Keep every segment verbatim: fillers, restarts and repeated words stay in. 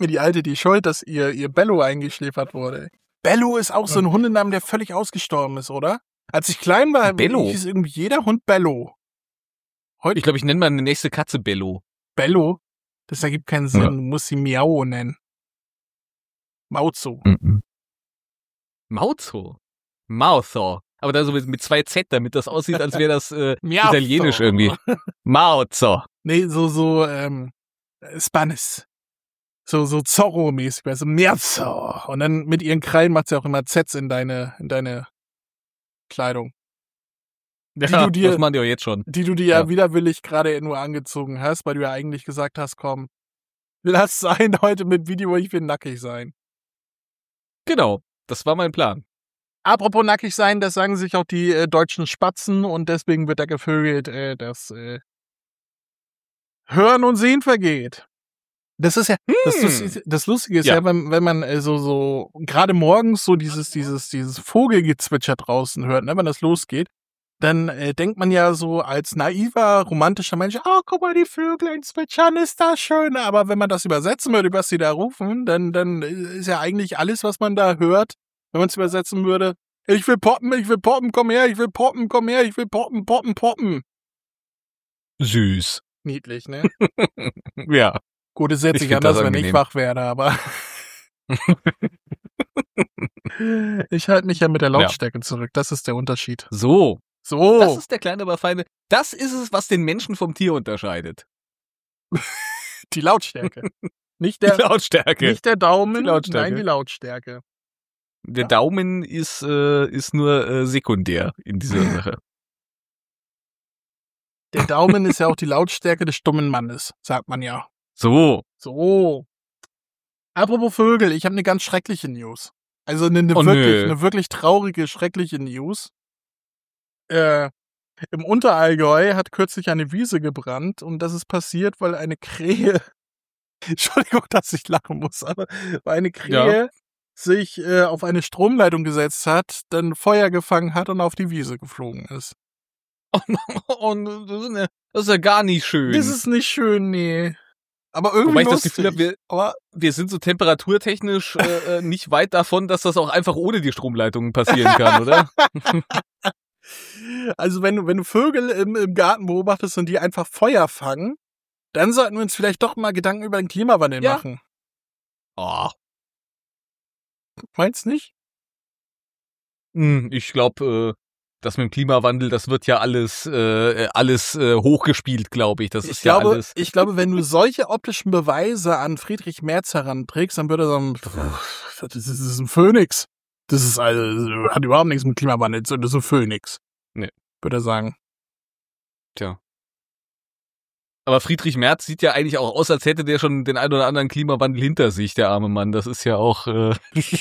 mir die Alte die Schuld, dass ihr, ihr Bello eingeschläfert wurde. Bello ist auch so ein Hundenamen, der völlig ausgestorben ist, oder? Als ich klein war, Bello? hieß irgendwie jeder Hund Bello. Heute Ich glaube, ich nenne meine nächste Katze Bello. Bello? Das ergibt keinen Sinn. Ja. Du musst sie Miao nennen. Mauzo. Mhm. Mauzo? Mauzo. Aber da so mit, mit zwei Z, damit das aussieht, als wäre das äh, Miauzo. italienisch irgendwie. Mauzo. Nee, so, so, ähm, Spanisch. So, so Zorro-mäßig, also Mauzo. Und dann mit ihren Krallen macht sie auch immer Zs in deine, in deine Kleidung. Ja, Die du dir- das machen die auch jetzt schon. Die du dir ja Ja. widerwillig gerade nur angezogen hast, weil du ja eigentlich gesagt hast, komm, lass sein heute mit Video, ich will nackig sein. Genau, das war mein Plan. Apropos nackig sein, das sagen sich auch die äh, deutschen Spatzen und deswegen wird da gevögelt, äh, dass äh, Hören und Sehen vergeht. Das ist ja, das, Hm. Lustige, das Lustige ist Ja. ja, wenn, wenn man äh, so, so, gerade morgens so dieses, dieses, dieses Vogelgezwitscher draußen hört, ne, wenn das losgeht, dann äh, denkt man ja so als naiver, romantischer Mensch, oh, guck mal, die Vögel zwitschern, ist das schön. Aber wenn man das übersetzen würde, was sie da rufen, dann, dann ist ja eigentlich alles, was man da hört, wenn man es übersetzen würde, ich will poppen, ich will poppen, komm her, ich will poppen, komm her, ich will poppen, poppen, poppen. Süß. Niedlich, ne? Ja. Gut, es ist jetzt Ich nicht find anders, das wenn ich angenehm. wach werde, aber ich halte mich ja mit der Lautstärke zurück. Das ist der Unterschied. So, So, das ist der kleine, aber feine. Das ist es, was den Menschen vom Tier unterscheidet. die Lautstärke. Nicht Die der, Lautstärke. nicht der Daumen, Die Lautstärke. nein, die Lautstärke. Der Ja. Daumen ist, äh, ist nur äh, sekundär in dieser Sache. Der Daumen ist ja auch die Lautstärke des stummen Mannes, sagt man ja. So. So. Apropos Vögel, ich habe eine ganz schreckliche News. Also eine, eine Oh, wirklich, nö. eine wirklich traurige, schreckliche News. Äh, im Unterallgäu hat kürzlich eine Wiese gebrannt und das ist passiert, weil eine Krähe, Entschuldigung, dass ich lachen muss, aber weil eine Krähe sich äh, auf eine Stromleitung gesetzt hat, dann Feuer gefangen hat und auf die Wiese geflogen ist. Und das ist, ja- das ist ja gar nicht schön. Das ist nicht schön, nee. Aber irgendwie Wobei ich das lustig. Gefühl habe, wir, aber wir sind so temperaturtechnisch äh, äh, nicht weit davon, dass das auch einfach ohne die Stromleitungen passieren kann, oder? Also wenn du, wenn du Vögel im, im Garten beobachtest und die einfach Feuer fangen, dann sollten wir uns vielleicht doch mal Gedanken über den Klimawandel Ja. machen. Oh, Meinst nicht? hm, ich glaube, äh, das mit dem Klimawandel, das wird ja alles, äh, alles äh, hochgespielt, glaube ich. Das Ich ist ja glaube, alles. ich glaube, wenn du solche optischen Beweise an Friedrich Merz heranträgst, dann würde er sagen, pff, das ist, das ist ein Phönix. Das ist also, hat überhaupt nichts mit Klimawandel zu tun, das ist ein Phönix. Nee. Würde er sagen. Tja. Aber Friedrich Merz sieht ja eigentlich auch aus, als hätte der schon den ein oder anderen Klimawandel hinter sich, der arme Mann. Das ist ja auch. Äh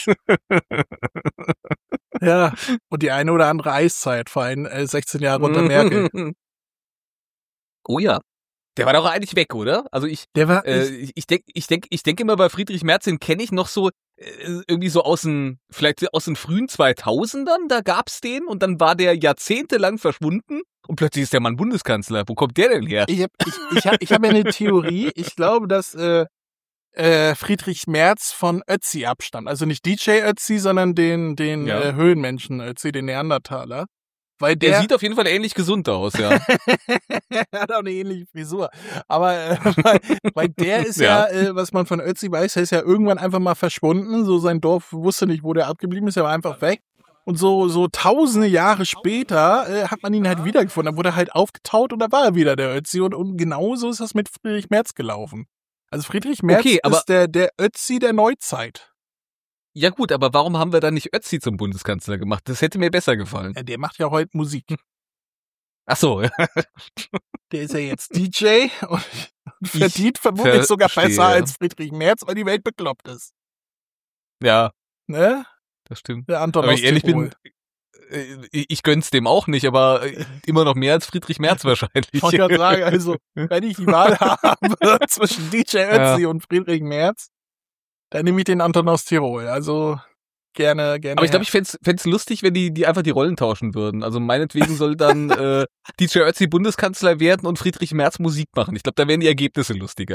Ja. Und die eine oder andere Eiszeit, vor allem äh, sechzehn Jahre unter Merkel. Oh ja. Der war doch eigentlich weg, oder? Also ich, Der war, äh, ich, ich, ich denke, ich denk, ich denk immer bei Friedrich Merz, den kenne ich noch so äh, irgendwie so aus den, vielleicht aus den frühen zweitausendern, da gab's den und dann war der jahrzehntelang verschwunden und plötzlich ist der Mann Bundeskanzler. Wo kommt der denn her? ich habe ich, ich hab, ich hab ja eine Theorie. Ich glaube, dass äh, äh, Friedrich Merz von Ötzi abstammt. Also nicht D J Ötzi, sondern den, den Ja. äh, Höhlenmenschen Ötzi, den Neandertaler. Weil Der, der, sieht auf jeden Fall ähnlich gesund aus, ja. er hat auch eine ähnliche Frisur. Aber äh, weil, weil der ist ja, Ja. äh, was man von Ötzi weiß, der ist ja irgendwann einfach mal verschwunden. So sein Dorf wusste nicht, wo der abgeblieben ist, er war einfach weg. Und so, so tausende Jahre später äh, hat man ihn halt wiedergefunden. Dann wurde er halt aufgetaut und da war er wieder, der Ötzi. Und, und genauso ist das mit Friedrich Merz gelaufen. Also Friedrich Merz Okay, aber- ist der, der Ötzi der Neuzeit. Ja gut, aber warum haben wir dann nicht Ötzi zum Bundeskanzler gemacht? Das hätte mir besser gefallen. Ja, der macht ja heute Musik. Ach so, Der ist ja jetzt D J und verdient vermutlich sogar verstehe. besser als Friedrich Merz, weil die Welt bekloppt ist. ja, Ne? das stimmt. Der Anton Aber aus ich ehrlich Tirol. bin, äh, ich gönn's dem auch nicht, aber äh, immer noch mehr als Friedrich Merz wahrscheinlich. Ich wollte gerade sagen, also, wenn ich die Wahl habe zwischen D J Ötzi und Friedrich Merz, dann nehme ich den Anton aus Tirol. Also, gerne, gerne. Aber ich glaube, her. ich fänd's, fänd's lustig, wenn die, die einfach die Rollen tauschen würden. Also meinetwegen soll dann äh, D J Ötzi Bundeskanzler werden und Friedrich Merz Musik machen. Ich glaube, da wären die Ergebnisse lustiger.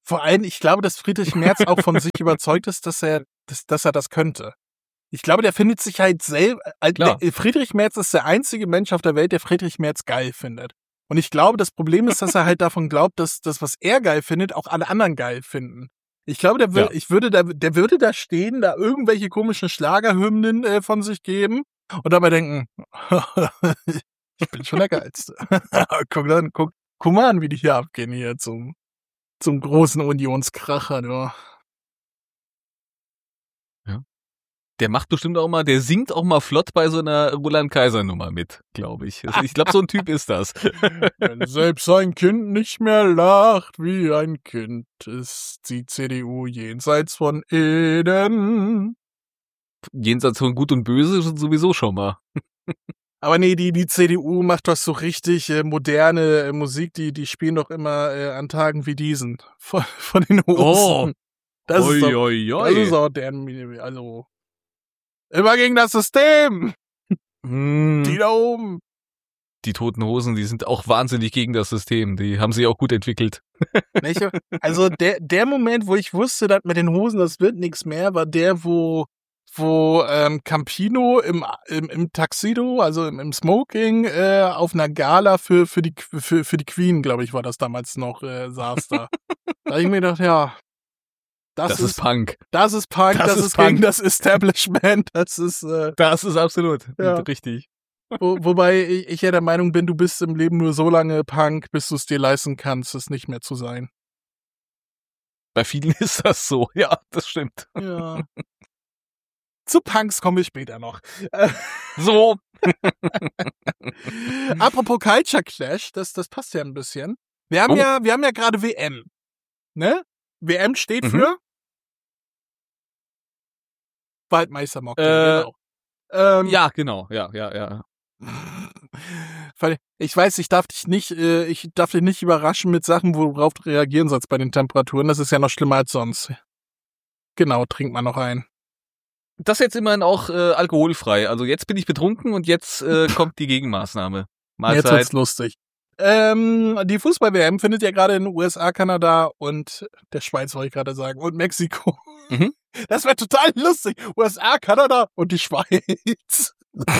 Vor allem, ich glaube, dass Friedrich Merz auch von sich überzeugt ist, dass er, dass, dass er das könnte. Ich glaube, der findet sich halt selber. Klar. Friedrich Merz ist der einzige Mensch auf der Welt, der Friedrich Merz geil findet. Und ich glaube, das Problem ist, dass er halt davon glaubt, dass das, was er geil findet, auch alle anderen geil finden. Ich glaube, der, will, Ja. ich würde da, der würde da stehen, da irgendwelche komischen Schlagerhymnen äh, von sich geben und dabei denken, ich bin schon der Geilste. guck, dann, guck, guck mal an, wie die hier abgehen hier zum, zum großen Unionskracher. Du. Der macht bestimmt auch mal, der singt auch mal flott bei so einer Roland-Kaiser-Nummer mit, glaube ich. Also ich glaube, so ein Typ ist das. Wenn selbst ein Kind nicht mehr lacht wie ein Kind, ist die C D U jenseits von Eden. Jenseits von Gut und Böse sowieso schon mal. Aber nee, die, die C D U macht doch so richtig äh, moderne äh, Musik, die, die spielen doch immer äh, an Tagen wie diesen. Von, von den Hosen. Oh. Das, oi, ist doch, oi, das oi. ist auch deren, also, immer gegen das System. Hm. Die da oben. Die Toten Hosen, die sind auch wahnsinnig gegen das System. Die haben sich auch gut entwickelt. Nicht? Also der, der Moment, wo ich wusste, dass mit den Hosen das wird nichts mehr, war der, wo wo ähm, Campino im, im, im Tuxedo, also im, im Smoking, äh, auf einer Gala für, für, die, für, für die Queen, glaube ich, war das damals noch, äh, saß da. Da habe ich mir gedacht, ja, das, Das ist, ist Punk. Das ist Punk, das, Das ist, ist Punk. gegen das Establishment, das ist, äh, Das ist absolut Ja. richtig. wo, wobei ich, ich ja der Meinung bin, du bist im Leben nur so lange Punk, bis du es dir leisten kannst, es nicht mehr zu sein. Bei vielen ist das so. Ja, das stimmt. Ja. Zu Punks kommen wir später noch. Äh, So. Apropos Culture Clash, das, das passt ja ein bisschen. Wir haben Oh. ja, wir haben ja gerade W M. Ne? W M steht Mhm. für Waldmeistermocktail, Äh, genau. Ähm, Ja, genau. Ja, ja, ja. Weil ich weiß, ich darf dich nicht, äh, ich darf dich nicht überraschen mit Sachen, worauf du reagieren sollst bei den Temperaturen. Das ist ja noch schlimmer als sonst. Genau, trink mal noch ein. Das jetzt immerhin auch äh, alkoholfrei. Also jetzt bin ich betrunken und jetzt äh, kommt die Gegenmaßnahme. Jetzt Mahlzeit. wird's lustig. Ähm, die Fußball-W M findet ja gerade in den U S A, Kanada und der Schweiz, wollte ich gerade sagen, und Mexiko. Mhm. Das wäre total lustig. U S A, Kanada und die Schweiz.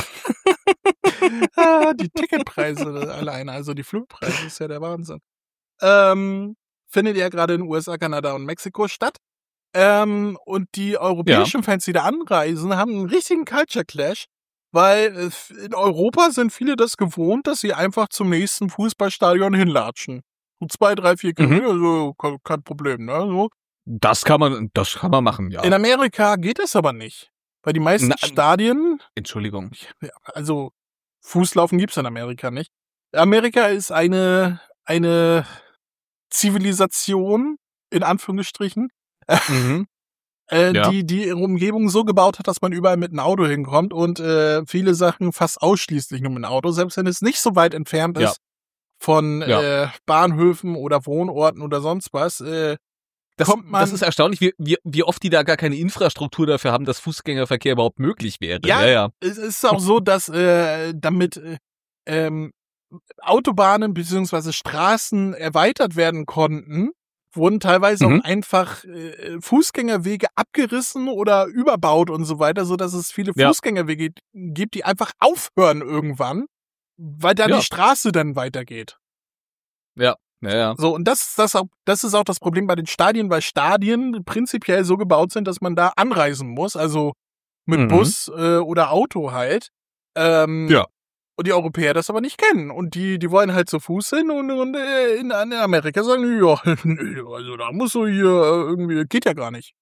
ah, die Ticketpreise alleine, also die Flugpreise, ist ja der Wahnsinn. Ähm, findet ja gerade in den U S A, Kanada und Mexiko statt. Ähm, und die europäischen Fans, die da anreisen, haben einen richtigen Culture Clash, weil äh, in Europa sind viele das gewohnt, dass sie einfach zum nächsten Fußballstadion hinlatschen. So zwei, drei, vier Kilometer, also kein, kein Problem, ne? So. Das kann man, das kann man machen, ja. In Amerika geht es aber nicht. Weil die meisten Na, Stadien, Entschuldigung. ja, also Fußlaufen gibt's in Amerika nicht. Amerika ist eine, eine Zivilisation, in Anführungsstrichen, Mhm. äh, Ja. die die ihre Umgebung so gebaut hat, dass man überall mit einem Auto hinkommt und äh, viele Sachen fast ausschließlich nur mit dem Auto, selbst wenn es nicht so weit entfernt ist Ja. von Ja. äh, Bahnhöfen oder Wohnorten oder sonst was, äh, Das, kommt man... das ist erstaunlich, wie, wie, wie oft die da gar keine Infrastruktur dafür haben, dass Fußgängerverkehr überhaupt möglich wäre. Ja, ja. ja. Es ist auch so, dass äh, damit äh, ähm, Autobahnen beziehungsweise Straßen erweitert werden konnten, wurden teilweise Mhm. auch einfach äh, Fußgängerwege abgerissen oder überbaut und so weiter, so dass es viele Ja. Fußgängerwege gibt, die einfach aufhören irgendwann, weil dann Ja. die Straße dann weitergeht. Ja, ja, ja. So, und das ist das auch, das ist auch das Problem bei den Stadien, weil Stadien prinzipiell so gebaut sind, dass man da anreisen muss, also mit Mhm. Bus äh, oder Auto halt. Ähm, Ja. Und die Europäer das aber nicht kennen. Und die, die wollen halt zu Fuß hin und, und äh, in, in Amerika sagen, ja, nö, also da musst du hier äh, irgendwie, geht ja gar nicht.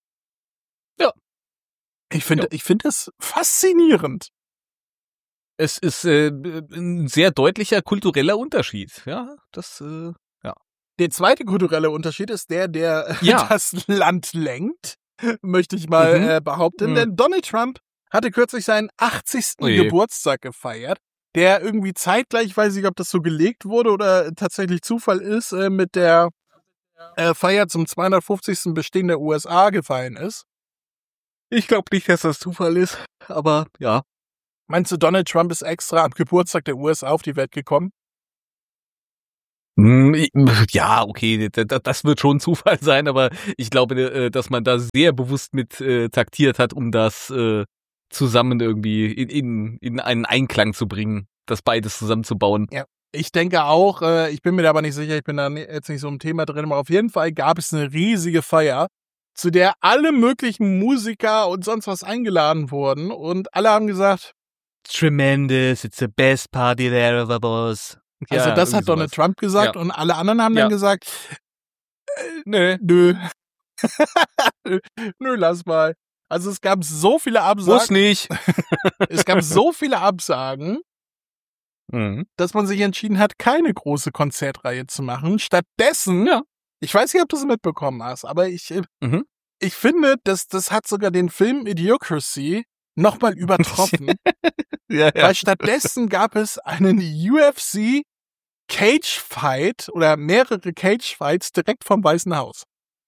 Ja. Ich finde, Ja. ich finde das faszinierend. Es ist äh, ein sehr deutlicher kultureller Unterschied. Ja, das, äh, Der zweite kulturelle Unterschied ist der, der Ja. das Land lenkt, möchte ich mal Mhm. äh, behaupten. Mhm. Denn Donald Trump hatte kürzlich seinen achtzigsten Oh je. Geburtstag gefeiert, der irgendwie zeitgleich, ich weiß nicht, ob das so gelegt wurde oder tatsächlich Zufall ist, äh, mit der äh, Feier zum zweihundertfünfzigsten Bestehen der U S A gefallen ist. ich glaube nicht, dass das Zufall ist, aber ja. Meinst du, Donald Trump ist extra am Geburtstag der U S A auf die Welt gekommen? Ja, okay, das wird schon Zufall sein, aber ich glaube, dass man da sehr bewusst mit äh, taktiert hat, um das äh, zusammen irgendwie in, in, in einen Einklang zu bringen, das beides zusammenzubauen. Ja, ich denke auch, äh, ich bin mir da aber nicht sicher, ich bin da jetzt nicht so im Thema drin, aber auf jeden Fall gab es eine riesige Feier, zu der alle möglichen Musiker und sonst was eingeladen wurden und alle haben gesagt, tremendous, it's the best party there ever was. Also ja, das hat Donald sowas. Trump gesagt ja. und alle anderen haben ja. dann gesagt, äh, nö, nö, nö, lass mal. Also es gab so viele Absagen. Muss nicht. Es gab so viele Absagen, mhm. dass man sich entschieden hat, keine große Konzertreihe zu machen. Stattdessen, ja. ich weiß nicht, ob du es mitbekommen hast, aber ich, mhm. ich finde, dass das hat sogar den Film Idiocracy nochmal übertroffen. ja, ja. Weil stattdessen gab es einen U F C Cage Fight oder mehrere Cage Fights direkt vom Weißen Haus.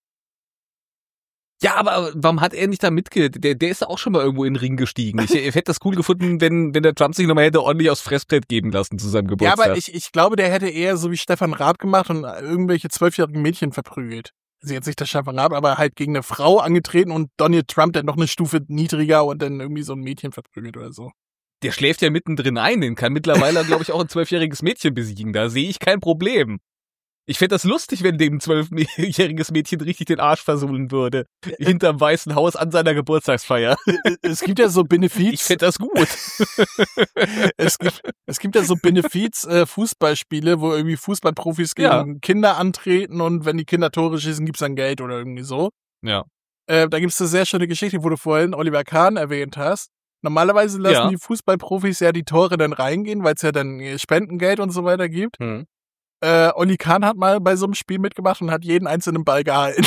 Ja, aber warum hat er nicht da mitge... Der, der ist auch schon mal irgendwo in den Ring gestiegen. Ich, ich hätte das cool gefunden, wenn, wenn der Trump sich nochmal hätte ordentlich aufs Fressbrett geben lassen zu seinem Geburtstag. Ja, aber ich, ich glaube, der hätte eher so wie Stefan Raab gemacht und irgendwelche zwölfjährigen Mädchen verprügelt. Also jetzt nicht der Stefan Raab, aber halt gegen eine Frau angetreten und Donald Trump dann noch eine Stufe niedriger und dann irgendwie so ein Mädchen verprügelt oder so. Der schläft ja mittendrin ein, den kann mittlerweile, glaube ich, auch ein zwölfjähriges Mädchen besiegen. Da sehe ich kein Problem. Ich fände das lustig, wenn dem zwölfjähriges Mädchen richtig den Arsch versohlen würde. Hinterm Weißen Haus an seiner Geburtstagsfeier. Es gibt ja so Benefiz. Ich fände das gut. es, gibt, es gibt ja so Benefiz-Fußballspiele, wo irgendwie Fußballprofis gegen ja. Kinder antreten und wenn die Kinder Tore schießen, gibt's dann Geld oder irgendwie so. Ja. Äh, da gibt's eine sehr schöne Geschichte, wo du vorhin Oliver Kahn erwähnt hast. Normalerweise lassen ja. die Fußballprofis ja die Tore dann reingehen, weil es ja dann Spendengeld und so weiter gibt. Hm. Äh, Oli Kahn hat mal bei so einem Spiel mitgemacht und hat jeden einzelnen Ball gehalten.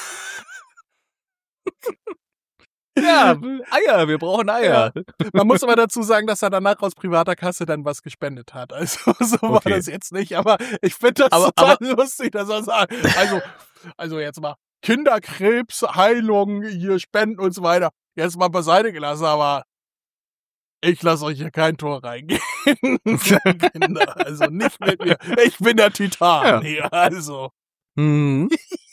Ja, Eier, wir brauchen Eier. Ja. Man muss aber dazu sagen, dass er danach aus privater Kasse dann was gespendet hat. Also so okay. war das jetzt nicht, aber ich finde das aber, total aber, lustig, dass er sagt, also, also jetzt mal Kinderkrebs, Heilung, hier Spenden und so weiter, jetzt mal beiseite gelassen, aber ich lasse euch hier kein Tor reingehen. Kinder, also nicht mit mir. Ich bin der Titan ja. hier, also. Mhm.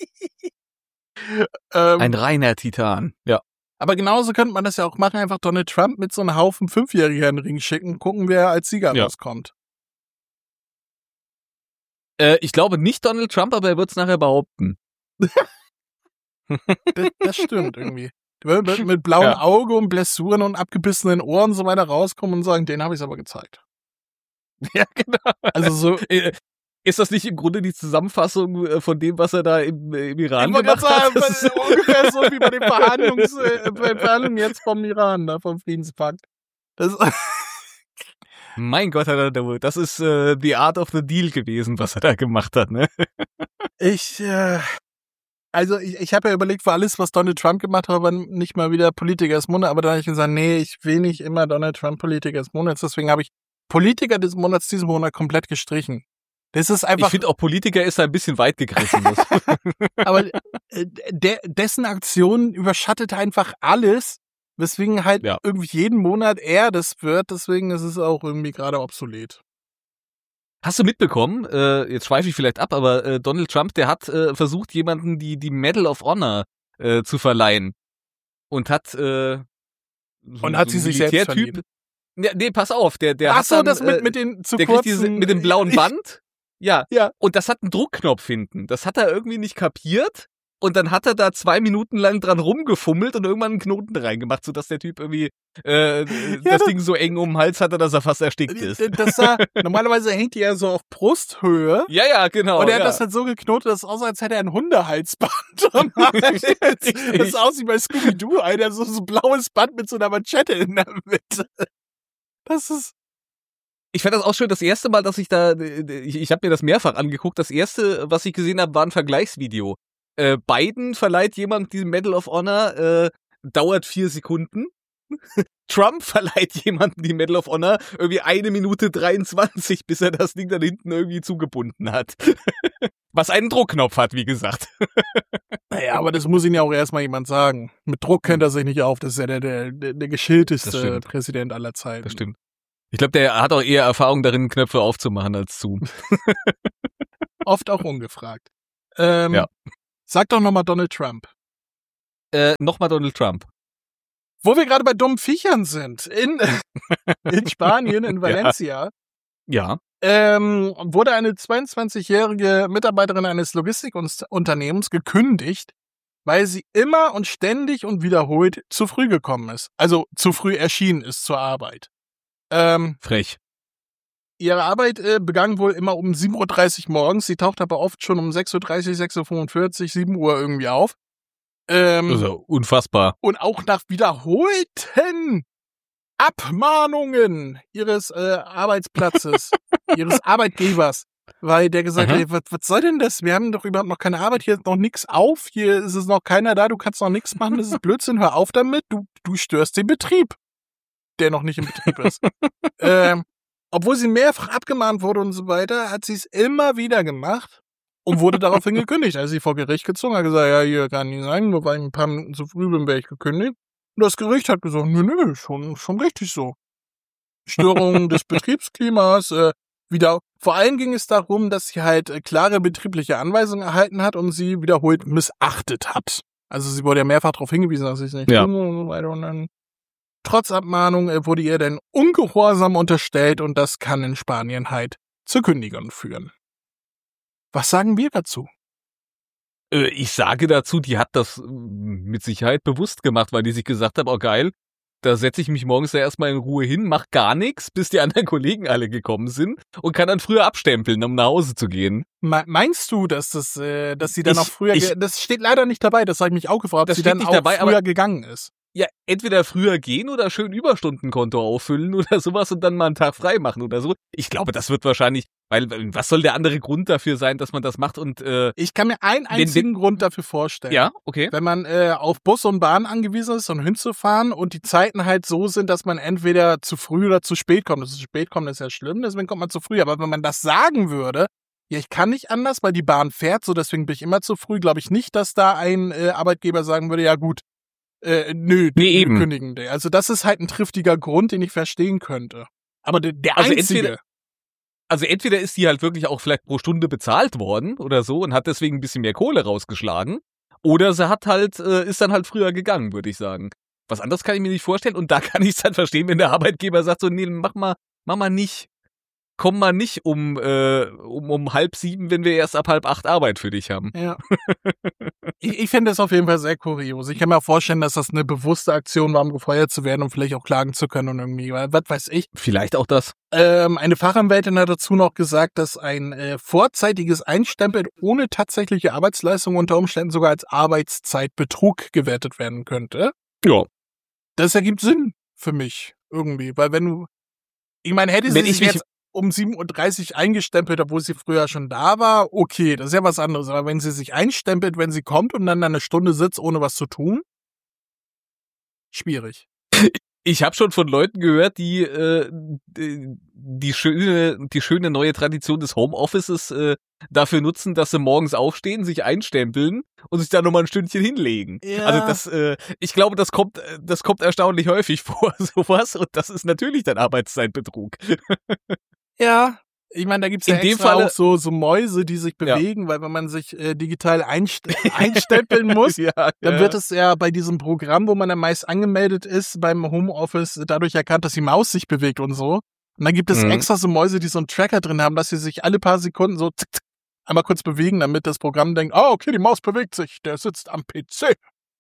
ähm, Ein reiner Titan, ja. Aber genauso könnte man das ja auch machen, einfach Donald Trump mit so einem Haufen Fünfjähriger in den Ring schicken, gucken, wer als Sieger ja. rauskommt. Äh, ich glaube nicht Donald Trump, aber er wird es nachher behaupten. das, das stimmt irgendwie. Mit, mit blauem ja. Auge und Blessuren und abgebissenen Ohren und so weiter rauskommen und sagen, den habe ich aber gezeigt. Ja, genau. Also so. Ist das nicht im Grunde die Zusammenfassung von dem, was er da im, im Iran ich gemacht sagen, hat? Das ist ungefähr so wie bei den Verhandlungs, äh, Verhandlungen jetzt vom Iran, da, vom Friedenspakt. Das mein Gott, das ist äh, the art of the deal gewesen, was er da gemacht hat, ne? Ich, äh, Also ich, ich habe ja überlegt, für alles, was Donald Trump gemacht hat, aber nicht mal wieder Politiker des Monats. Aber dann habe ich gesagt, nee, ich will nicht immer Donald Trump Politiker des Monats. Deswegen habe ich Politiker des Monats diesen Monat komplett gestrichen. Das ist einfach. Ich finde auch Politiker ist ein bisschen weit gegriffen. Aber der, dessen Aktion überschattet einfach alles, weswegen halt ja. irgendwie jeden Monat er das wird. Deswegen ist es auch irgendwie gerade obsolet. Hast du mitbekommen, äh, jetzt schweife ich vielleicht ab, aber äh, Donald Trump, der hat äh, versucht, jemanden die die Medal of Honor äh, zu verleihen und hat äh, so, und hat so sie sich selbst verliehen. Ja, nee, pass auf, der der Ach hat so, dann, das mit mit den zu der kurzen diese, mit dem blauen Band. Ja, ja. Und das hat einen Druckknopf hinten. Das hat er irgendwie nicht kapiert. Und dann hat er da zwei Minuten lang dran rumgefummelt und irgendwann einen Knoten reingemacht, sodass der Typ irgendwie äh, ja, das, das Ding so eng um den Hals hatte, dass er fast erstickt ist. Das sah, normalerweise hängt die ja so auf Brusthöhe. Ja, ja, genau. Und er hat ja. das halt so geknotet, dass es aussah, als hätte er ein Hundehalsband. Das aussieht wie bei Scooby-Doo, Alter, so ein blaues Band mit so einer Manschette in der Mitte. Das ist... Ich fand das auch schön, das erste Mal, dass ich da, ich, ich habe mir das mehrfach angeguckt, das erste, was ich gesehen habe, war ein Vergleichsvideo. Äh, Biden verleiht jemand die Medal of Honor, äh, dauert vier Sekunden. Trump verleiht jemandem die Medal of Honor, irgendwie eine Minute dreiundzwanzig, bis er das Ding dann hinten irgendwie zugebunden hat. Was einen Druckknopf hat, wie gesagt. Naja, aber das muss Ihnen ja auch erstmal jemand sagen. Mit Druck kennt er sich nicht auf, das ist ja der, der, der geschilteste Präsident aller Zeiten. Das stimmt. Ich glaube, der hat auch eher Erfahrung darin, Knöpfe aufzumachen als zu. Oft auch ungefragt. Ähm, Ja. Sag doch nochmal Donald Trump. Äh, nochmal Donald Trump. Wo wir gerade bei dummen Viechern sind, in, in Spanien, in Valencia, Ja. ähm, wurde eine zweiundzwanzigjährige Mitarbeiterin eines Logistikunternehmens gekündigt, weil sie immer und ständig und wiederholt zu früh gekommen ist. Also zu früh erschienen ist zur Arbeit. Ähm, Frech. ihre Arbeit äh, begann wohl immer um sieben Uhr dreißig morgens. Sie taucht aber oft schon um sechs Uhr dreißig, sechs Uhr fünfundvierzig, sieben Uhr irgendwie auf. Ähm, Also unfassbar. Und auch nach wiederholten Abmahnungen ihres äh, Arbeitsplatzes, ihres Arbeitgebers, weil der gesagt hat, Aha. ey, was, was soll denn das? Wir haben doch überhaupt noch keine Arbeit, hier ist noch nichts auf, hier ist es noch keiner da, du kannst noch nichts machen, das ist Blödsinn, hör auf damit, du, du störst den Betrieb, der noch nicht im Betrieb ist. ähm, obwohl sie mehrfach abgemahnt wurde und so weiter, hat sie es immer wieder gemacht und wurde daraufhin gekündigt. Also sie vor Gericht gezogen, hat gesagt, ja, hier kann nicht sein, nur weil ich ein paar Minuten zu früh bin, wäre ich gekündigt. Und das Gericht hat gesagt, nö, nö, schon, schon richtig so. Störung des Betriebsklimas, äh, wieder. Vor allem ging es darum, dass sie halt äh, klare betriebliche Anweisungen erhalten hat und sie wiederholt missachtet hat. Also sie wurde ja mehrfach darauf hingewiesen, dass sie es nicht Ja. tun und so weiter. Und dann, trotz Abmahnung, äh, wurde ihr dann Ungehorsam unterstellt und das kann in Spanien halt zur Kündigung führen. Was sagen wir dazu? Äh, ich sage dazu, die hat das äh, mit Sicherheit bewusst gemacht, weil die sich gesagt hat, oh geil, da setze ich mich morgens ja erstmal in Ruhe hin, mach gar nichts, bis die anderen Kollegen alle gekommen sind und kann dann früher abstempeln, um nach Hause zu gehen. Me- Meinst du, dass das, äh, dass sie dann Ich- auch früher, ich- ge- das steht leider nicht dabei, das habe ich mich auch gefragt, ob Das sie steht dann nicht auch dabei, früher aber- gegangen ist. Ja, entweder früher gehen oder schön Überstundenkonto auffüllen oder sowas und dann mal einen Tag frei machen oder so. Ich glaube, das wird wahrscheinlich, weil was soll der andere Grund dafür sein, dass man das macht und äh, Ich kann mir einen einzigen Grund dafür vorstellen. ja, okay. Wenn man äh, auf Bus und Bahn angewiesen ist, um hinzufahren und die Zeiten halt so sind, dass man entweder zu früh oder zu spät kommt. Das ist zu spät kommt, ist ja schlimm, deswegen kommt man zu früh. Aber wenn man das sagen würde, ja, ich kann nicht anders, weil die Bahn fährt, so deswegen bin ich immer zu früh, glaube ich nicht, dass da ein äh, Arbeitgeber sagen würde, ja gut, äh, nö, Nee, eben. wir kündigen den. Also das ist halt ein triftiger Grund, den ich verstehen könnte. Aber der, der Also einzige... entweder- Also entweder ist die halt wirklich auch vielleicht pro Stunde bezahlt worden oder so und hat deswegen ein bisschen mehr Kohle rausgeschlagen. Oder sie hat halt, äh, ist dann halt früher gegangen, würde ich sagen. Was anderes kann ich mir nicht vorstellen und da kann ich es dann verstehen, wenn der Arbeitgeber sagt so, nee, mach mal, mach mal nicht. Komm mal nicht um, äh, um, um halb sieben, wenn wir erst ab halb acht Arbeit für dich haben. Ja. ich ich finde das auf jeden Fall sehr kurios. Ich kann mir auch vorstellen, dass das eine bewusste Aktion war, um gefeuert zu werden und vielleicht auch klagen zu können und irgendwie, weil, was weiß ich. Vielleicht auch das. Ähm, eine Fachanwältin hat dazu noch gesagt, dass ein äh, vorzeitiges Einstempeln ohne tatsächliche Arbeitsleistung unter Umständen sogar als Arbeitszeitbetrug gewertet werden könnte. Ja. Das ergibt Sinn für mich irgendwie, weil wenn du, ich meine, hätte sie Wenn sich ich mich- jetzt um sieben Uhr dreißig eingestempelt, obwohl sie früher schon da war, okay, das ist ja was anderes. Aber wenn sie sich einstempelt, wenn sie kommt und dann eine Stunde sitzt, ohne was zu tun, schwierig. Ich habe schon von Leuten gehört, die äh, die, die schöne die schöne neue Tradition des Homeoffices äh, dafür nutzen, dass sie morgens aufstehen, sich einstempeln und sich dann nochmal ein Stündchen hinlegen. Ja. Also das, äh, ich glaube, das kommt äh, das kommt erstaunlich häufig vor, sowas. Und das ist natürlich dann Arbeitszeitbetrug. Ja. Ich meine, da gibt's ja In dem extra Falle- auch so, so Mäuse, die sich Ja. bewegen, weil wenn man sich äh, digital einst einstempeln muss, ja, dann ja. wird es ja bei diesem Programm, wo man dann meist angemeldet ist, beim Homeoffice dadurch erkannt, dass die Maus sich bewegt und so. Und dann gibt es Mhm. extra so Mäuse, die so einen Tracker drin haben, dass sie sich alle paar Sekunden so zick, zick, einmal kurz bewegen, damit das Programm denkt, oh, okay, die Maus bewegt sich, der sitzt am P C.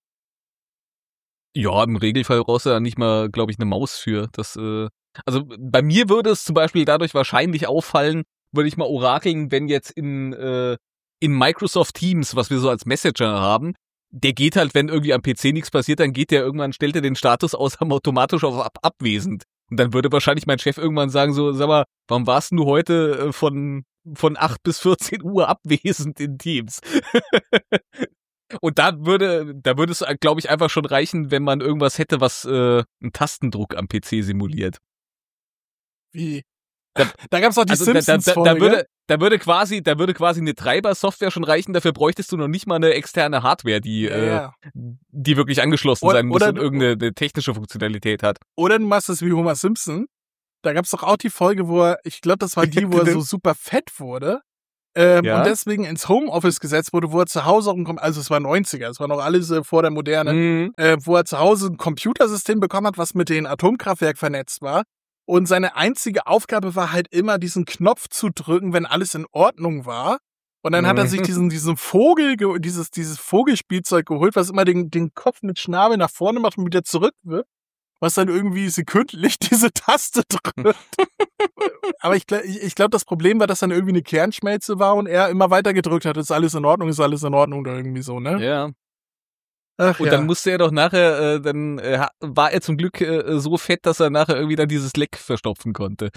Ja, im Regelfall brauchst du da nicht mal, glaube ich, eine Maus für. Das, äh, also bei mir würde es zum Beispiel dadurch wahrscheinlich auffallen, würde ich mal orakeln, wenn jetzt in, äh, in Microsoft Teams, was wir so als Messenger haben, der geht halt, wenn irgendwie am P C nichts passiert, dann geht der irgendwann, stellt er den Status aus automatisch auf ab abwesend. Und dann würde wahrscheinlich mein Chef irgendwann sagen so, sag mal, warum warst denn du heute äh, von, von acht bis vierzehn Uhr abwesend in Teams? Und da würde, da würde es, glaube ich, einfach schon reichen, wenn man irgendwas hätte, was äh, einen Tastendruck am P C simuliert. Wie? Da- Da gab's auch die Also da, da, da, Simpsons-Folge. da würde, da würde quasi, da würde quasi eine Treiber-Software schon reichen. Dafür bräuchtest du noch nicht mal eine externe Hardware, die, ja, äh, ja. die wirklich angeschlossen Oder- sein muss oder und du- irgendeine eine technische Funktionalität hat. Oder du machst es wie Homer Simpson. Da gab's doch auch die Folge, wo er, ich glaube, das war die, wo er so super fett wurde. Ähm, Ja. Und deswegen ins Homeoffice gesetzt wurde, wo er zu Hause auch ein, also es war neunziger, es war noch alles äh, vor der Moderne, Mhm. äh, wo er zu Hause ein Computersystem bekommen hat, was mit dem Atomkraftwerk vernetzt war. Und seine einzige Aufgabe war halt immer, diesen Knopf zu drücken, wenn alles in Ordnung war. Und dann hat er sich diesen, diesen Vogel, ge- dieses, dieses Vogelspielzeug geholt, was immer den, den Kopf mit Schnabel nach vorne macht und wieder zurückwirft, was dann irgendwie sekündlich diese Taste drückt. Aber ich, gl- ich, ich glaube, das Problem war, dass dann irgendwie eine Kernschmelze war und er immer weiter gedrückt hat, ist alles in Ordnung, ist alles in Ordnung oder irgendwie so, ne? Ja. Ach, Und ja. dann musste er doch nachher, äh, dann äh, ha- war er zum Glück äh, so fett, dass er nachher irgendwie dann dieses Leck verstopfen konnte.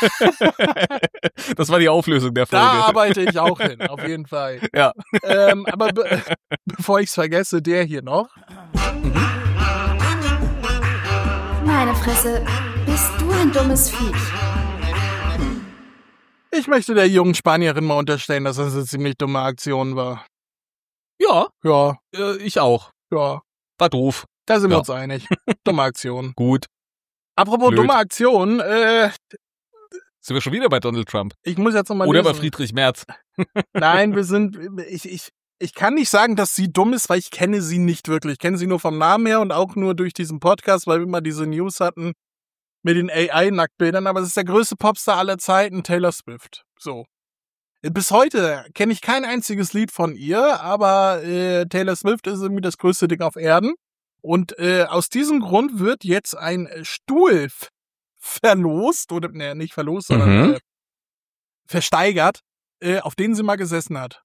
Das war die Auflösung der Folge. Da arbeite ich auch hin, auf jeden Fall. Ja. Ähm, aber be bevor ich es vergesse, der hier noch. Meine Fresse, bist du ein dummes Viech. Ich möchte der jungen Spanierin mal unterstellen, dass das eine ziemlich dumme Aktion war. Ja, Ja, äh, ich auch. ja, War doof. da sind wir Ja. uns einig. Dumme Aktion. Gut. Apropos Blöd. dumme Aktion, äh, Sind wir schon wieder bei Donald Trump? ich muss jetzt nochmal Oder bei lesen. Friedrich Merz? Nein, wir sind, ich, ich, ich kann nicht sagen, dass sie dumm ist, weil ich kenne sie nicht wirklich. Ich kenne sie nur vom Namen her und auch nur durch diesen Podcast, weil wir immer diese News hatten mit den A I-Nacktbildern. Aber es ist der größte Popstar aller Zeiten, Taylor Swift. So. Bis heute kenne ich kein einziges Lied von ihr, aber äh, Taylor Swift ist irgendwie das größte Ding auf Erden. Und äh, aus diesem Grund wird jetzt ein Stuhl f- verlost, oder ne, nicht verlost, sondern Mhm. äh, versteigert, äh, auf den sie mal gesessen hat.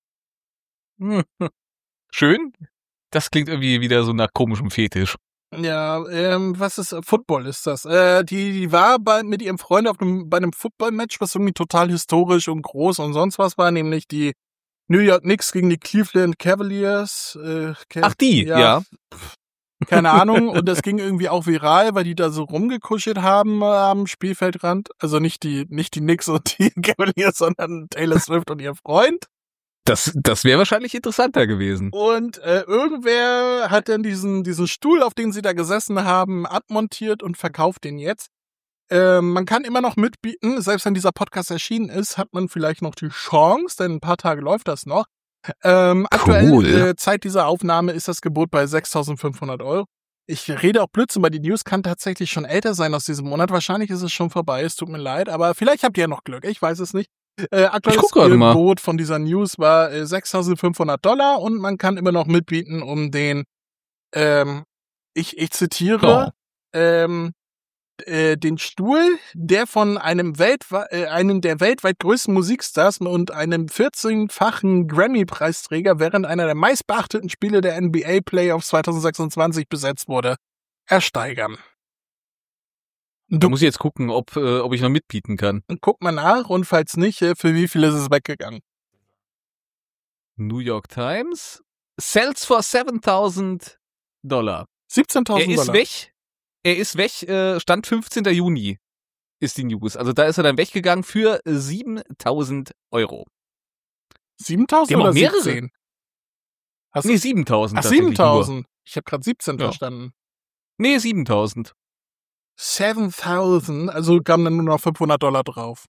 Schön. Das klingt irgendwie wieder so nach komischem Fetisch. Ja, ähm, was ist, Football ist das. Äh, die, die war bei, mit ihrem Freund auf einem, bei einem Football-Match, was irgendwie total historisch und groß und sonst was war, nämlich die New York Knicks gegen die Cleveland Cavaliers. Äh, Ca- Ach, die, ja. Keine Ahnung. Und das ging irgendwie auch viral, weil die da so rumgekuschelt haben äh, am Spielfeldrand. Also nicht die, nicht die Knicks und die Cavaliers, sondern Taylor Swift und ihr Freund. Das, das wäre wahrscheinlich interessanter gewesen. Und äh, irgendwer hat dann diesen, diesen Stuhl, auf den sie da gesessen haben, abmontiert und verkauft den jetzt. Ähm, man kann immer noch mitbieten, selbst wenn dieser Podcast erschienen ist, hat man vielleicht noch die Chance, denn ein paar Tage läuft das noch. Ähm, aktuell, Cool. äh, Zeit dieser Aufnahme, ist das Gebot bei sechstausendfünfhundert Euro. Ich rede auch Blödsinn, weil die News kann tatsächlich schon älter sein aus diesem Monat. Wahrscheinlich ist es schon vorbei, es tut mir leid, aber vielleicht habt ihr ja noch Glück, ich weiß es nicht. Äh, aktuelles guck gerade mal. Gebot von dieser News war äh, sechstausendfünfhundert Dollar und man kann immer noch mitbieten, um den, ähm, ich, ich zitiere, ähm, äh, den Stuhl, der von einem weltweit, äh, einem der weltweit größten Musikstars und einem vierzehnfachen Grammy-Preisträger während einer der meistbeachteten Spiele der N B A Playoffs zweitausendsechsundzwanzig besetzt wurde, ersteigern. Da Du muss ich jetzt gucken, ob, äh, ob ich noch mitbieten kann. guck mal nach und falls nicht, äh, für wie viel ist es weggegangen? New York Times. Sells for siebentausend Dollar. Er siebzehntausend ist Dollar. weg. Er ist weg. Äh, Stand fünfzehnter Juni ist die News. Also da ist er dann weggegangen für siebentausend Euro. siebentausend Die haben oder auch mehrere. siebzehn? Hast Nee, siebentausend. Ach, tatsächlich nur. siebentausend. Ich habe gerade siebzehn Ja. verstanden. Nee, siebentausend. siebentausend, also kamen dann nur noch fünfhundert Dollar drauf.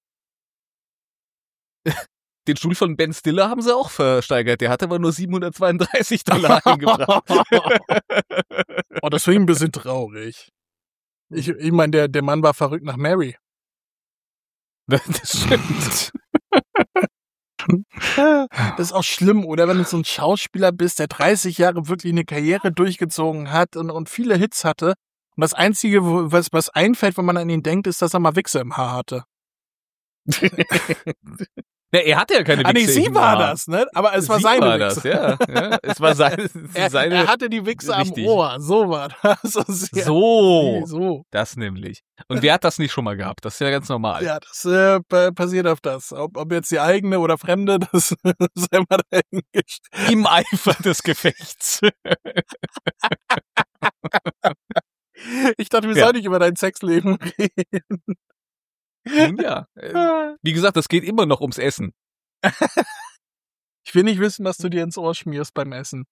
Den Stuhl von Ben Stiller haben sie auch versteigert. Der hat aber nur siebenhundertzweiunddreißig Dollar eingebracht. Oh, das finde ich ein bisschen traurig. Ich, ich meine, der, der Mann war verrückt nach Mary. Das stimmt. Das ist auch schlimm, oder? Wenn du so ein Schauspieler bist, der dreißig Jahre wirklich eine Karriere durchgezogen hat und, und viele Hits hatte. Und das Einzige, wo- was, was einfällt, wenn man an ihn denkt, ist, dass er mal Wichse im Haar hatte. Ja, er hatte ja keine Ah, nee, Wichse sie im war Haar. das, ne? Aber es war Sie seine war Wichse. das, ja, ja. Es war seine. Er, seine er hatte die Wichse Richtig. am Ohr, so war das. So, sehr- so, so. das nämlich. Und wer hat das nicht schon mal gehabt? Das ist ja ganz normal. Ja, das äh, pa- passiert öfters. Ob, ob jetzt die eigene oder fremde, das ist immer dahingestellt. Im Eifer des Gefechts. Ich dachte, wir Ja. sollen nicht über dein Sexleben reden. Nun ja. Äh, Wie gesagt, das geht immer noch ums Essen. Ich will nicht wissen, was du dir ins Ohr schmierst beim Essen.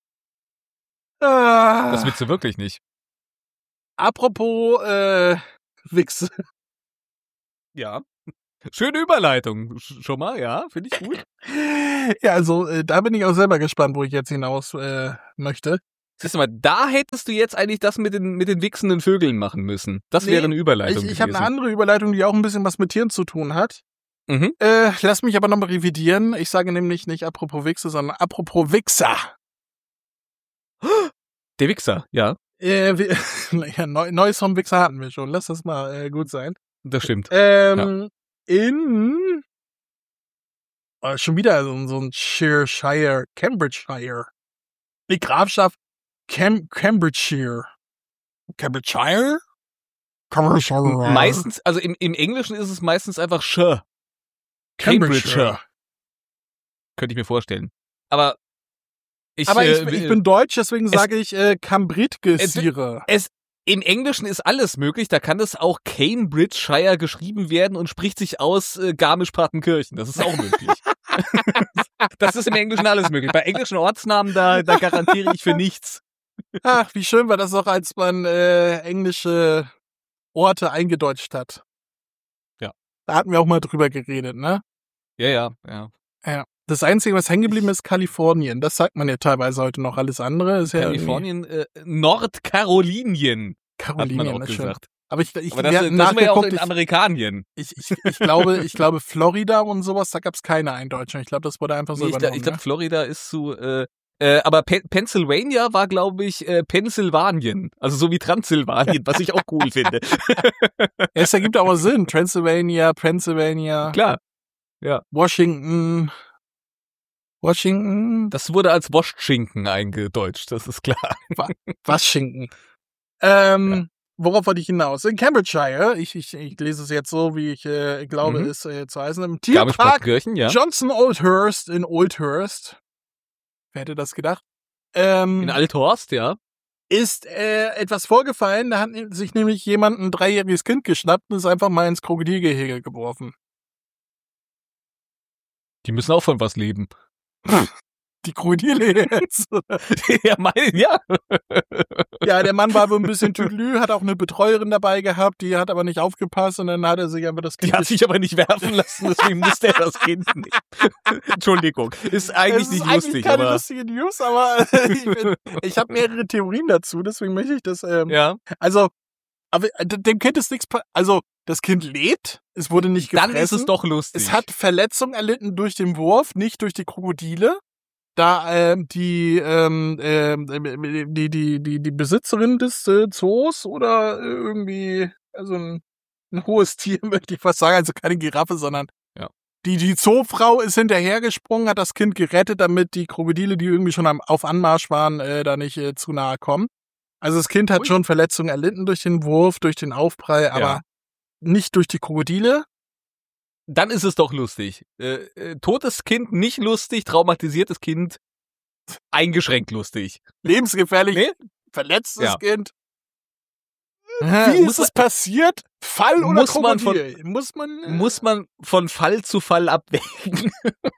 Ah, Das willst du wirklich nicht. apropos äh, Wichse. Ja. Schöne Überleitung. Sch- Schon mal, ja, finde ich gut. Ja, also äh, da bin ich auch selber gespannt, wo ich jetzt hinaus äh, möchte. Siehst du mal, da hättest du jetzt eigentlich das mit den, mit den wichsenden Vögeln machen müssen. Das Nee, wäre eine Überleitung Ich, ich habe gewesen. eine andere Überleitung, die auch ein bisschen was mit Tieren zu tun hat. Mhm. Äh, lass mich aber nochmal revidieren. Ich sage nämlich nicht apropos Wichse, sondern apropos Wichser. Der Wichser, ja, Äh, wir, ja, neu, Neues vom Wichser hatten wir schon. Lass das mal äh, gut sein. das stimmt. Ähm, in äh, schon wieder so, so ein Shire, Cambridgeshire. Die Grafschaft Cam Cambridgeshire. Cambridgeshire? Cambridgeshire. Meistens, also im, im Englischen ist es meistens einfach Shire. Cambridgeshire. Könnte ich mir vorstellen. Aber ich, Aber ich, äh, ich bin deutsch, deswegen es- sage ich äh, Cambridgeshire. es im Englischen ist alles möglich, da kann es auch Cambridgeshire geschrieben werden und spricht sich aus äh, Garmisch-Partenkirchen. Das ist auch möglich. Das ist im Englischen alles möglich. Bei englischen Ortsnamen, da, da garantiere ich für nichts. Ach, wie schön war das auch, als man äh, englische Orte eingedeutscht hat. Ja. Da hatten wir auch mal drüber geredet, ne? Ja, ja, ja. Ja. Das Einzige, was hängen geblieben ist, Kalifornien. Das sagt man ja teilweise heute noch. Alles andere ist ja Kalifornien, äh, Nordkarolinien, hat man Karolinien, auch das stimmt. gesagt. Aber ich, ich, Aber wir das, hatten das sind wir ja auch nachgeguckt, in ich, Amerikanien. ich, ich, ich, glaube, ich glaube, Florida und sowas, da gab's keine Eindeutschung. Ich glaube, das wurde einfach so Nee, ich übernommen. ich glaube, ne? Florida ist so, äh, äh, aber Pe Pennsylvania war, glaube ich, äh, Pennsylvanien. Also so wie Transsilvanien, was ich auch cool finde. Ja, es ergibt aber Sinn. Transylvania, Pennsylvania, Klar. Washington, Washington, Das wurde als Wurstschinken eingedeutscht, das ist klar. Washington. Ähm, worauf wollte ich hinaus? In Cambridgeshire, ich, ich, ich lese es jetzt so, wie ich äh, glaube, Mhm. es äh, zu heißen, im Tierpark Garmisch-Partenkirchen, ja. Johnson Oldhurst in Oldhurst. Wer hätte das gedacht? Ähm, In Althorst, ja. ist äh, etwas vorgefallen, da hat sich nämlich jemand ein dreijähriges Kind geschnappt und ist einfach mal ins Krokodilgehege geworfen. Die müssen auch von was leben. Die Krokodile jetzt. ja, mein, ja. Ja, der Mann war wohl ein bisschen tüdelü, hat auch eine Betreuerin dabei gehabt, die hat aber nicht aufgepasst und dann hat er sich einfach das Die Kind hat sich aber nicht werfen lassen, deswegen musste er das Kind nicht. Entschuldigung. Ist eigentlich Es nicht ist eigentlich lustig, keine aber. lustige News, aber ich, bin, ich habe mehrere Theorien dazu, deswegen möchte ich das. Ähm, Ja. Also, aber äh, dem Kind ist nichts. Also, das Kind lebt, es wurde nicht gefressen. Dann ist es doch lustig. Es hat Verletzung erlitten durch den Wurf, nicht durch die Krokodile. Da ähm, die, ähm, ähm, die, die, die, die Besitzerin des äh, Zoos oder irgendwie, also ein, ein hohes Tier, möchte ich fast sagen, also keine Giraffe, sondern Ja. die, die Zoofrau ist hinterhergesprungen, hat das Kind gerettet, damit die Krokodile, die irgendwie schon am, auf Anmarsch waren, äh, da nicht äh, zu nahe kommen. Also das Kind hat Ui. schon Verletzungen erlitten durch den Wurf, durch den Aufprall, aber Ja. nicht durch die Krokodile. Dann ist es doch lustig. Äh, äh, totes Kind nicht lustig, traumatisiertes Kind eingeschränkt lustig. Lebensgefährlich, Nee? verletztes Ja. Kind. Äh, Wie muss ist es passiert? Fall oder muss man von- Krokodil? muss man, äh, Muss man von Fall zu Fall abwägen.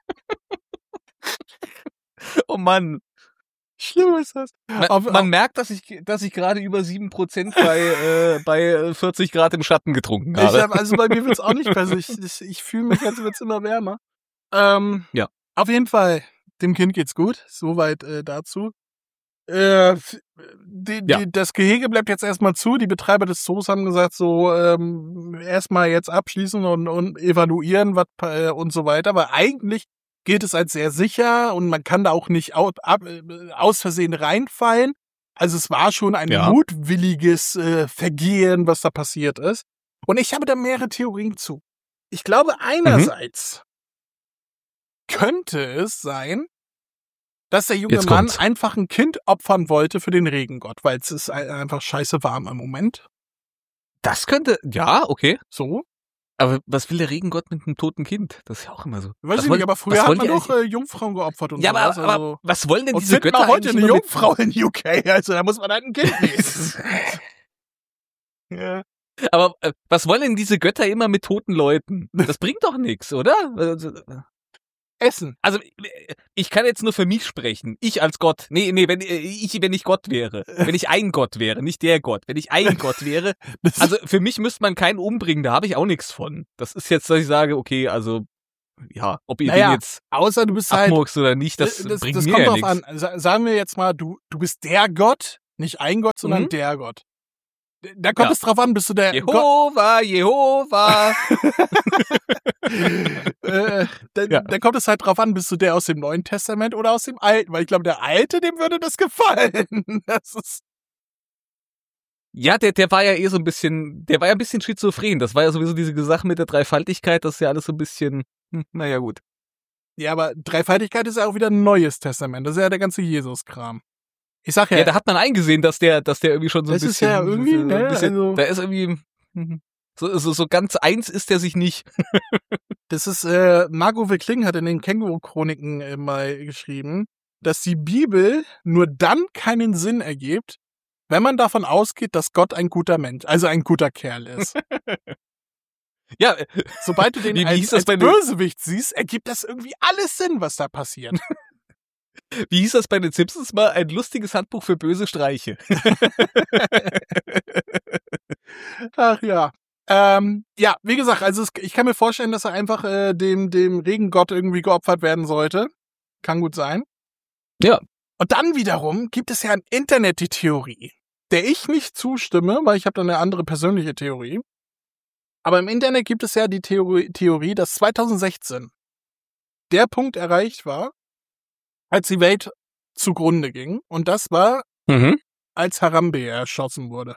Oh Mann. schlimm ist das. Man, Auf- man merkt, dass ich, dass ich gerade über sieben Prozent bei, äh, bei vierzig Grad im Schatten getrunken Ich habe. hab, also bei mir wird's auch nicht besser. Ich, ich, ich fühle mich, als wird's immer wärmer. Ähm, Ja. Auf jeden Fall, dem Kind geht's gut. Soweit äh, dazu. Äh, die, Ja. die, das Gehege bleibt jetzt erstmal zu. Die Betreiber des Zoos haben gesagt, so ähm, erstmal jetzt abschließen und, und evaluieren was äh, und so weiter. Aber eigentlich gilt es als sehr sicher und man kann da auch nicht au, ab, äh, aus Versehen reinfallen. Also es war schon ein Ja. mutwilliges äh, Vergehen, was da passiert ist. Und ich habe da mehrere Theorien zu. Ich glaube, einerseits könnte es sein, dass der junge Jetzt Mann kommt's. einfach ein Kind opfern wollte für den Regengott, weil es ist ein- einfach scheiße warm im Moment. Das könnte, ja, okay. So. Aber was will der Regengott mit einem toten Kind? Das ist ja auch immer so. Weiß Was ich wollen- nicht, aber was früher hat wollen man die doch äh, Jungfrauen geopfert und Ja, aber, sowas. aber also. was wollen denn Und diese find Götter mal heute eigentlich eine immer mit- Jungfrau in U K, also da muss man halt ein Kind nehmen. Ja. Aber äh, was wollen denn diese Götter immer mit toten Leuten? Das bringt doch nichts, oder? Also, Essen. Also, ich kann jetzt nur für mich sprechen. Ich als Gott. Nee, nee, wenn ich, wenn ich Gott wäre. Wenn ich ein Gott wäre, nicht der Gott. Wenn ich ein Gott wäre. Also, für mich müsste man keinen umbringen, da habe ich auch nichts von. Das ist jetzt, dass ich sage, okay, also, ja, ob ihr naja, den jetzt außer du bist halt, abmurkst oder nicht, das, das, bringt das mir kommt ja drauf nichts. an. Sa- Sagen wir jetzt mal, du, du bist der Gott, nicht ein Gott, sondern Mhm. der Gott. Da kommt Ja. es drauf an, bist du der Gott. Jehova, Jehova. äh, da, Ja. da kommt es halt drauf an, bist du der aus dem Neuen Testament oder aus dem Alten? Weil ich glaube, der Alte, dem würde das gefallen. Das ist Ja, der, der war ja eh so ein bisschen, der war ja ein bisschen schizophren. Das war ja sowieso diese Sache mit der Dreifaltigkeit, das ist ja alles so ein bisschen, hm, naja, gut. ja, aber Dreifaltigkeit ist ja auch wieder ein Neues Testament. Das ist ja der ganze Jesus-Kram. Ich sag ja, Ja, da hat man eingesehen, dass der, dass der irgendwie schon so ein Das ist bisschen, ja irgendwie, so ein ne, bisschen also- da ist irgendwie, hm, so, so, so ganz eins ist der sich nicht. das ist, äh, Margot Wickling hat in den Känguru-Chroniken äh, mal geschrieben, dass die Bibel nur dann keinen Sinn ergibt, wenn man davon ausgeht, dass Gott ein guter Mensch, also ein guter Kerl ist. Ja, Sobald du den Wie- wie als, hieß das als bei den- Bösewicht siehst, ergibt das irgendwie alles Sinn, was da passiert. wie hieß das bei den Simpsons mal? Ein lustiges Handbuch für böse Streiche. Ach ja. Ähm, ja, wie gesagt, also es, ich kann mir vorstellen, dass er einfach äh, dem, dem Regengott irgendwie geopfert werden sollte. Kann gut sein. Ja. Und dann wiederum gibt es ja im Internet die Theorie, der ich nicht zustimme, weil ich habe da eine andere persönliche Theorie. Aber im Internet gibt es ja die Theorie, Theorie, dass zwanzig sechzehn der Punkt erreicht war, als die Welt zugrunde ging. Und das war, Mhm. als Harambe erschossen wurde.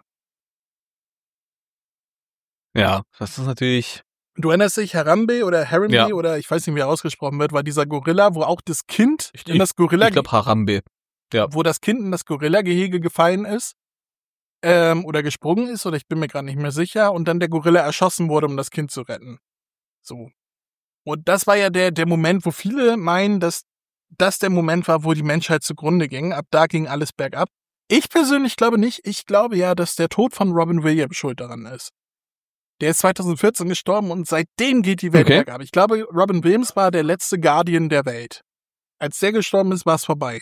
Ja, das ist natürlich, Du erinnerst dich, Harambe oder Harambe Ja. oder ich weiß nicht, wie er ausgesprochen wird, war dieser Gorilla, wo auch das Kind Ich- in das Gorilla, ich glaube Harambe. ja. wo das Kind in das Gorilla-Gehege gefallen ist ähm, oder gesprungen ist, oder ich bin mir gerade nicht mehr sicher, und dann der Gorilla erschossen wurde, um das Kind zu retten. So. Und das war ja der, der Moment, wo viele meinen, dass das der Moment war, wo die Menschheit zugrunde ging. Ab da ging alles bergab. Ich persönlich glaube nicht. Ich glaube ja, dass der Tod von Robin Williams schuld daran ist. Der ist zwanzig vierzehn gestorben und seitdem geht die Welt Okay. bergab. Ich glaube, Robin Williams war der letzte Guardian der Welt. Als der gestorben ist, war es vorbei.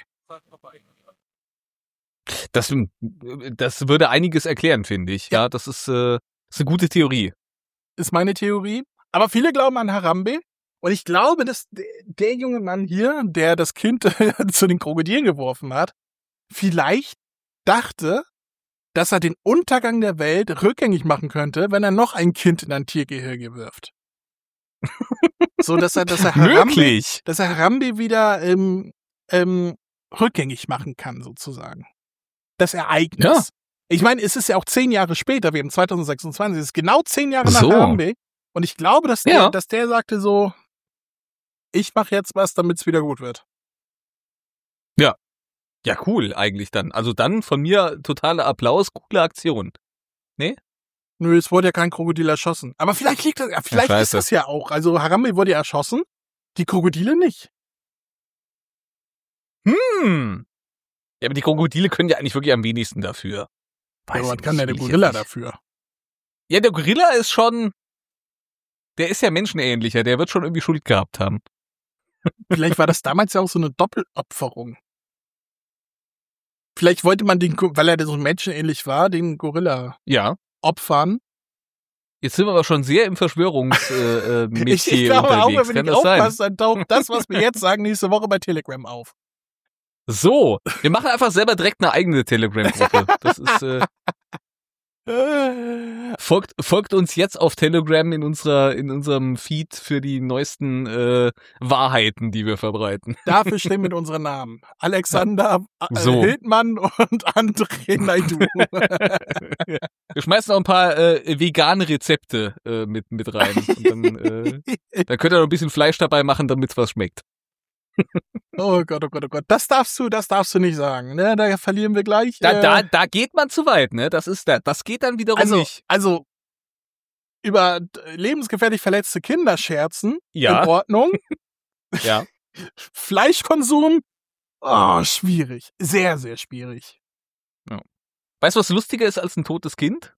Das, das würde einiges erklären, finde ich. Ja, das ist, äh, ist eine gute Theorie. Ist meine Theorie. Aber viele glauben an Harambe. Und ich glaube, dass der, der junge Mann hier, der das Kind zu den Krokodilen geworfen hat, vielleicht dachte, dass er den Untergang der Welt rückgängig machen könnte, wenn er noch ein Kind in ein Tiergehege wirft. So, dass er, dass er Harambe, Möglich. dass er Harambe wieder ähm, ähm, rückgängig machen kann, sozusagen. Das Ereignis. Ja. Ich meine, es ist ja auch zehn Jahre später, wir haben zwanzig sechsundzwanzig, es ist genau zehn Jahre nach So. Harambe. Und ich glaube, dass der, Ja. dass der sagte so, ich mache jetzt was, damit es wieder gut wird. Ja, cool eigentlich dann. Also dann von mir totaler Applaus, coole Aktion. Nö, es wurde ja kein Krokodil erschossen. Aber vielleicht liegt das, ja, vielleicht Ja, ist scheiße. das ja auch. Also Harambe wurde ja erschossen, die Krokodile nicht. Hm. Ja, aber die Krokodile können ja eigentlich wirklich am wenigsten dafür. Aber ich was kann nicht, denn der will ich Gorilla jetzt nicht. dafür? Ja, der Gorilla ist schon, der ist ja menschenähnlicher, der wird schon irgendwie Schuld gehabt haben. Vielleicht war das damals ja auch so eine Doppelopferung. Vielleicht wollte man den, Go- weil er so menschenähnlich war, den Gorilla Ja. opfern. Jetzt sind wir aber schon sehr im Verschwörungsmetier äh, äh, Ich, ich glaube auch, unterwegs. wenn Kann ich das sein? aufpasse, dann taucht das, was wir jetzt sagen, nächste Woche bei Telegram auf. So, wir machen einfach selber direkt eine eigene Telegram-Gruppe. Das ist, äh, folgt, folgt uns jetzt auf Telegram in unserer, in unserem Feed für die neuesten äh, Wahrheiten, die wir verbreiten. Dafür stehen mit unseren Namen. Alexander äh, So. Hildmann und André Naidu. Wir schmeißen noch ein paar äh, vegane Rezepte äh, mit, mit rein. Und dann, äh, dann könnt ihr noch ein bisschen Fleisch dabei machen, damit es was schmeckt. Oh Gott, oh Gott, oh Gott. Das darfst du, das darfst du nicht sagen. Ne? Da verlieren wir gleich. Da, äh, da, da geht man zu weit, ne? Das ist da, das geht dann wiederum also, nicht. also über d- lebensgefährlich verletzte Kinder scherzen. Ja. In Ordnung. Ja. Fleischkonsum. Oh, schwierig. Sehr, sehr schwierig. Weißt du, was lustiger ist als ein totes Kind?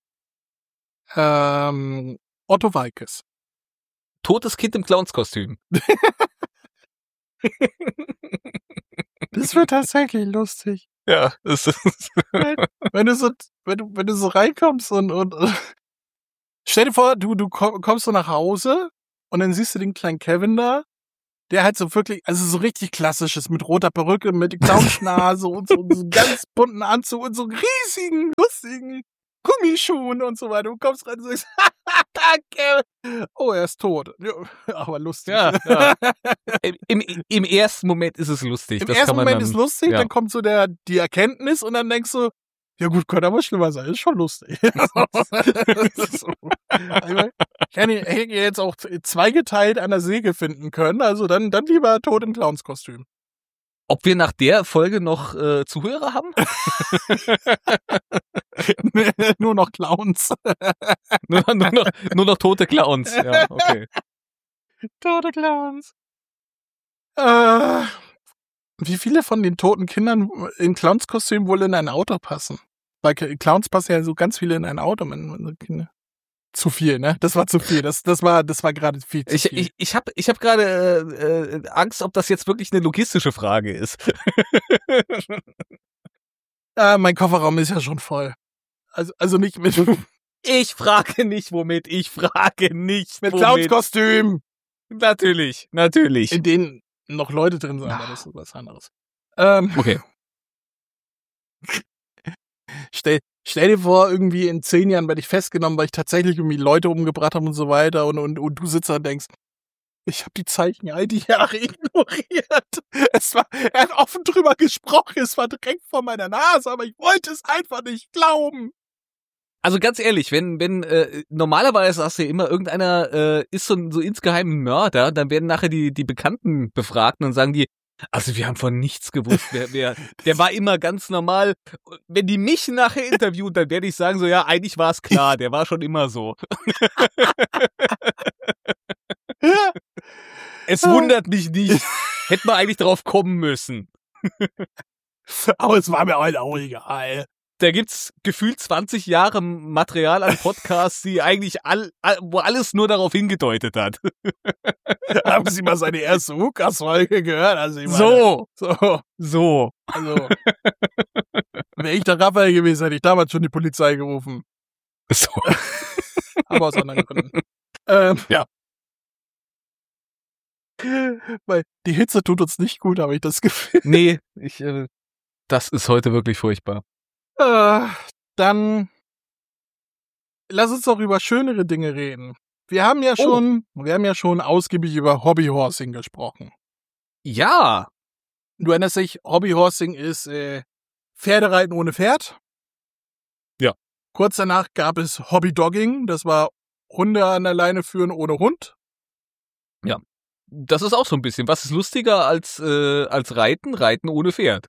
Ähm, Otto Walkes. Totes Kind im Clownskostüm. Das wird tatsächlich lustig. Ja, das ist Wenn, wenn du so, wenn du, wenn du so reinkommst und, und, und stell dir vor, du, du komm- kommst so nach Hause und dann siehst du den kleinen Kevin da, der halt so wirklich, also so richtig klassisches mit roter Perücke, mit Clownsnase und so, und so ganz bunten Anzug und so riesigen, lustigen Gummischuhen und so weiter. Du kommst rein und sagst, Kevin. Oh, er ist tot. Ja, aber lustig. ja, ja. Im, im, Im ersten Moment ist es lustig. Im das ersten kann man Moment dann, ist lustig, ja. dann kommt so der, die Erkenntnis und dann denkst du, ja gut, könnte aber schlimmer sein, ist schon lustig. So. Also, ich hätte hätte jetzt auch zweigeteilt an der Säge finden können, also dann, dann lieber tot im Clownskostüm. Ob wir nach der Folge noch äh, Zuhörer haben? Nur noch Clowns. nur, nur, noch, nur noch tote Clowns. Ja, okay. Tote Clowns. Äh, wie viele von den toten Kindern in Clownskostüm wohl in ein Auto passen? Weil Clowns passen ja so ganz viele in ein Auto. Man, man, Kinder. Zu viel, ne? Das war zu viel. Das, das war, das war gerade viel zu Ich, viel. ich, ich habe ich hab gerade äh, äh, Angst, ob das jetzt wirklich eine logistische Frage ist. Ah, mein Kofferraum ist ja schon voll. Also, also nicht mit, Ich frage nicht, womit. Ich frage nicht, mit womit. Clownskostüm, Natürlich, natürlich. in denen noch Leute drin sind, aber das ist was anderes. Ähm, Okay. stell, stell dir vor, irgendwie in zehn Jahren werde ich festgenommen, weil ich tatsächlich irgendwie Leute umgebracht habe und so weiter und, und, und du sitzt da und denkst, ich habe die Zeichen all die Jahre ignoriert. Es war, er hat offen drüber gesprochen, es war direkt vor meiner Nase, aber ich wollte es einfach nicht glauben. Also ganz ehrlich, wenn wenn äh, normalerweise hast du ja immer irgendeiner äh, ist so, ein- so insgeheim ein Mörder, dann werden nachher die die Bekannten befragt und dann sagen die, also wir haben von nichts gewusst, wer, wer der war immer ganz normal. Wenn die mich nachher interviewen, dann werde ich sagen so, ja, eigentlich war es klar, der war schon immer so. Es wundert mich nicht. Hätte man eigentlich drauf kommen müssen. Aber es war mir halt auch egal. Da gibt's gefühlt zwanzig Jahre Material an Podcasts, die eigentlich all, all wo alles nur darauf hingedeutet hat. Haben Sie mal seine erste Lukas-Folge gehört? Also ich meine, So, so, so. also, wäre ich der Raphael gewesen, hätte ich damals schon die Polizei gerufen. So. Aber aus anderen Gründen. Ähm, Ja. Weil die Hitze tut uns nicht gut, habe ich das Gefühl. Nee, ich, äh, das ist heute wirklich furchtbar. Äh, dann lass uns doch über schönere Dinge reden. Wir haben ja Oh. schon, wir haben ja schon ausgiebig über Hobbyhorsing gesprochen. Ja. Du erinnerst dich, Hobbyhorsing ist äh, Pferdereiten ohne Pferd. Ja. Kurz danach gab es Hobbydogging, das war Hunde an der Leine führen ohne Hund. Das ist auch so ein bisschen. Was ist lustiger als, äh, als Reiten? Reiten ohne Pferd.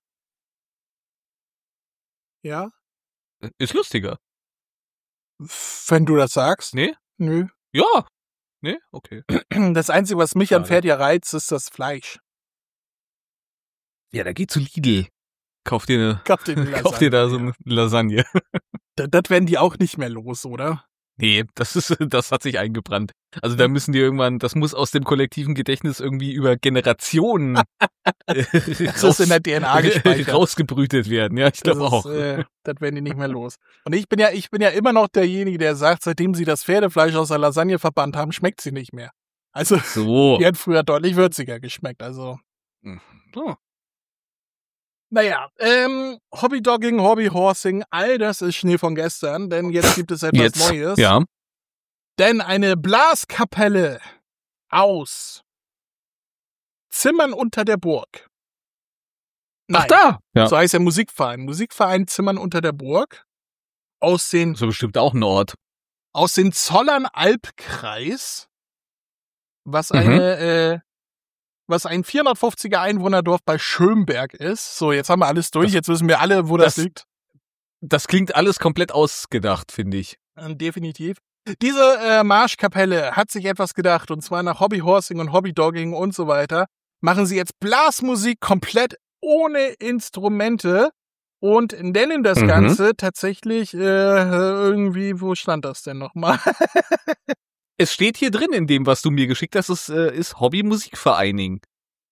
Ja. Ist lustiger. Wenn du das sagst. Nee? Nö. Ja. Nee? Okay. Das Einzige, was mich an Schade. Pferd ja reizt, ist das Fleisch. Ja, da geh zu Lidl. Kauf dir, eine, Kauf dir eine kauf dir da so Lasagne, eine Lasagne. Das, das werden die auch nicht mehr los, oder? Nee, das ist, das hat sich eingebrannt. Also da müssen die irgendwann, das muss aus dem kollektiven Gedächtnis irgendwie über Generationen äh, Das ist in der D N A gespeichert. rausgebrütet werden. Ja, ich glaube Das auch. ist, äh, das werden die nicht mehr los. Und ich bin ja, ich bin ja immer noch derjenige, der sagt, seitdem sie das Pferdefleisch aus der Lasagne verbannt haben, schmeckt sie nicht mehr. Also, So. die hat früher deutlich würziger geschmeckt, also. So. Naja, ähm, Hobbydogging, Hobbyhorsing, all das ist Schnee von gestern, denn jetzt gibt es etwas Jetzt, Neues. ja. Denn eine Blaskapelle aus Zimmern unter der Burg. Ach Nein, da. Ja. so heißt der Musikverein. Musikverein Zimmern unter der Burg. Aus den, So bestimmt auch ein Ort. aus den Zollern-Albkreis. Was Mhm. eine, äh, was ein vierhundertfünfziger Einwohnerdorf bei Schönberg ist. So, jetzt haben wir alles durch. Das- Jetzt wissen wir alle, wo das, das- liegt. Das klingt alles komplett ausgedacht, finde ich. Äh, Definitiv. Diese äh, Marschkapelle hat sich etwas gedacht, und zwar nach Hobbyhorsing und Hobbydogging und so weiter, machen sie jetzt Blasmusik komplett ohne Instrumente und nennen das Mhm. Ganze tatsächlich äh, irgendwie, wo stand das denn nochmal? Es steht hier drin in dem, was du mir geschickt hast, es äh, ist Hobbymusikvereining.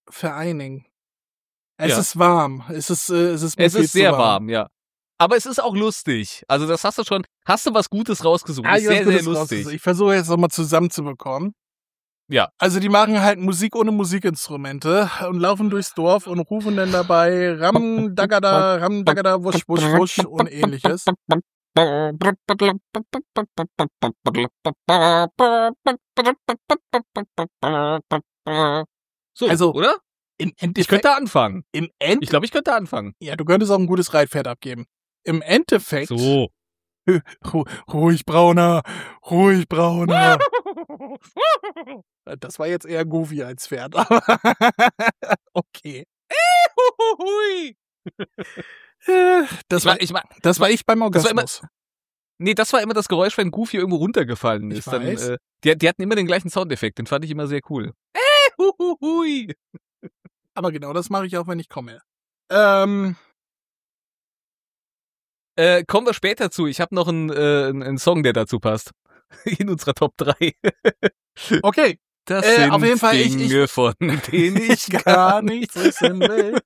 vereinigen. Es Ja. ist warm. Es ist, äh, es ist, mir Es viel ist zu sehr warm, ja. Aber es ist auch lustig. Also das hast du schon, hast du was Gutes rausgesucht. Ah, ist ich hab sehr, Gutes sehr rausgesucht. lustig. Ich versuche jetzt nochmal zusammenzubekommen. Ja. Also die machen halt Musik ohne Musikinstrumente und laufen durchs Dorf und rufen dann dabei Ram, Dagada, Ram, Dagada, Wusch, Wusch, Wusch und ähnliches. So, Also, oder? Im Ich Endeffekt, könnte anfangen. im End, Ich glaube, ich könnte anfangen. ja, du könntest auch ein gutes Reitpferd abgeben. Im Endeffekt, So. Ru ruhig Brauner, ruhig Brauner. Das war jetzt eher Goofy als Pferd, aber okay. Hui. Äh, Das Ich war, mein, ich mein, das war ich beim das war immer- Orgasmus. nee, das war immer das Geräusch, wenn Goofy irgendwo runtergefallen Ich ist. Dann, weiß. äh, die, die hatten immer den gleichen Soundeffekt. Den fand ich immer sehr cool. Äh, hu, hu, hui. Aber genau das mache ich auch, wenn ich komme. Ähm, Äh, kommen wir später zu. Ich habe noch einen, äh, einen einen Song, der dazu passt. In unserer Top drei. okay. Das Äh, sind auf jeden Fall, ich- Dinge, von denen ich gar nichts wissen will.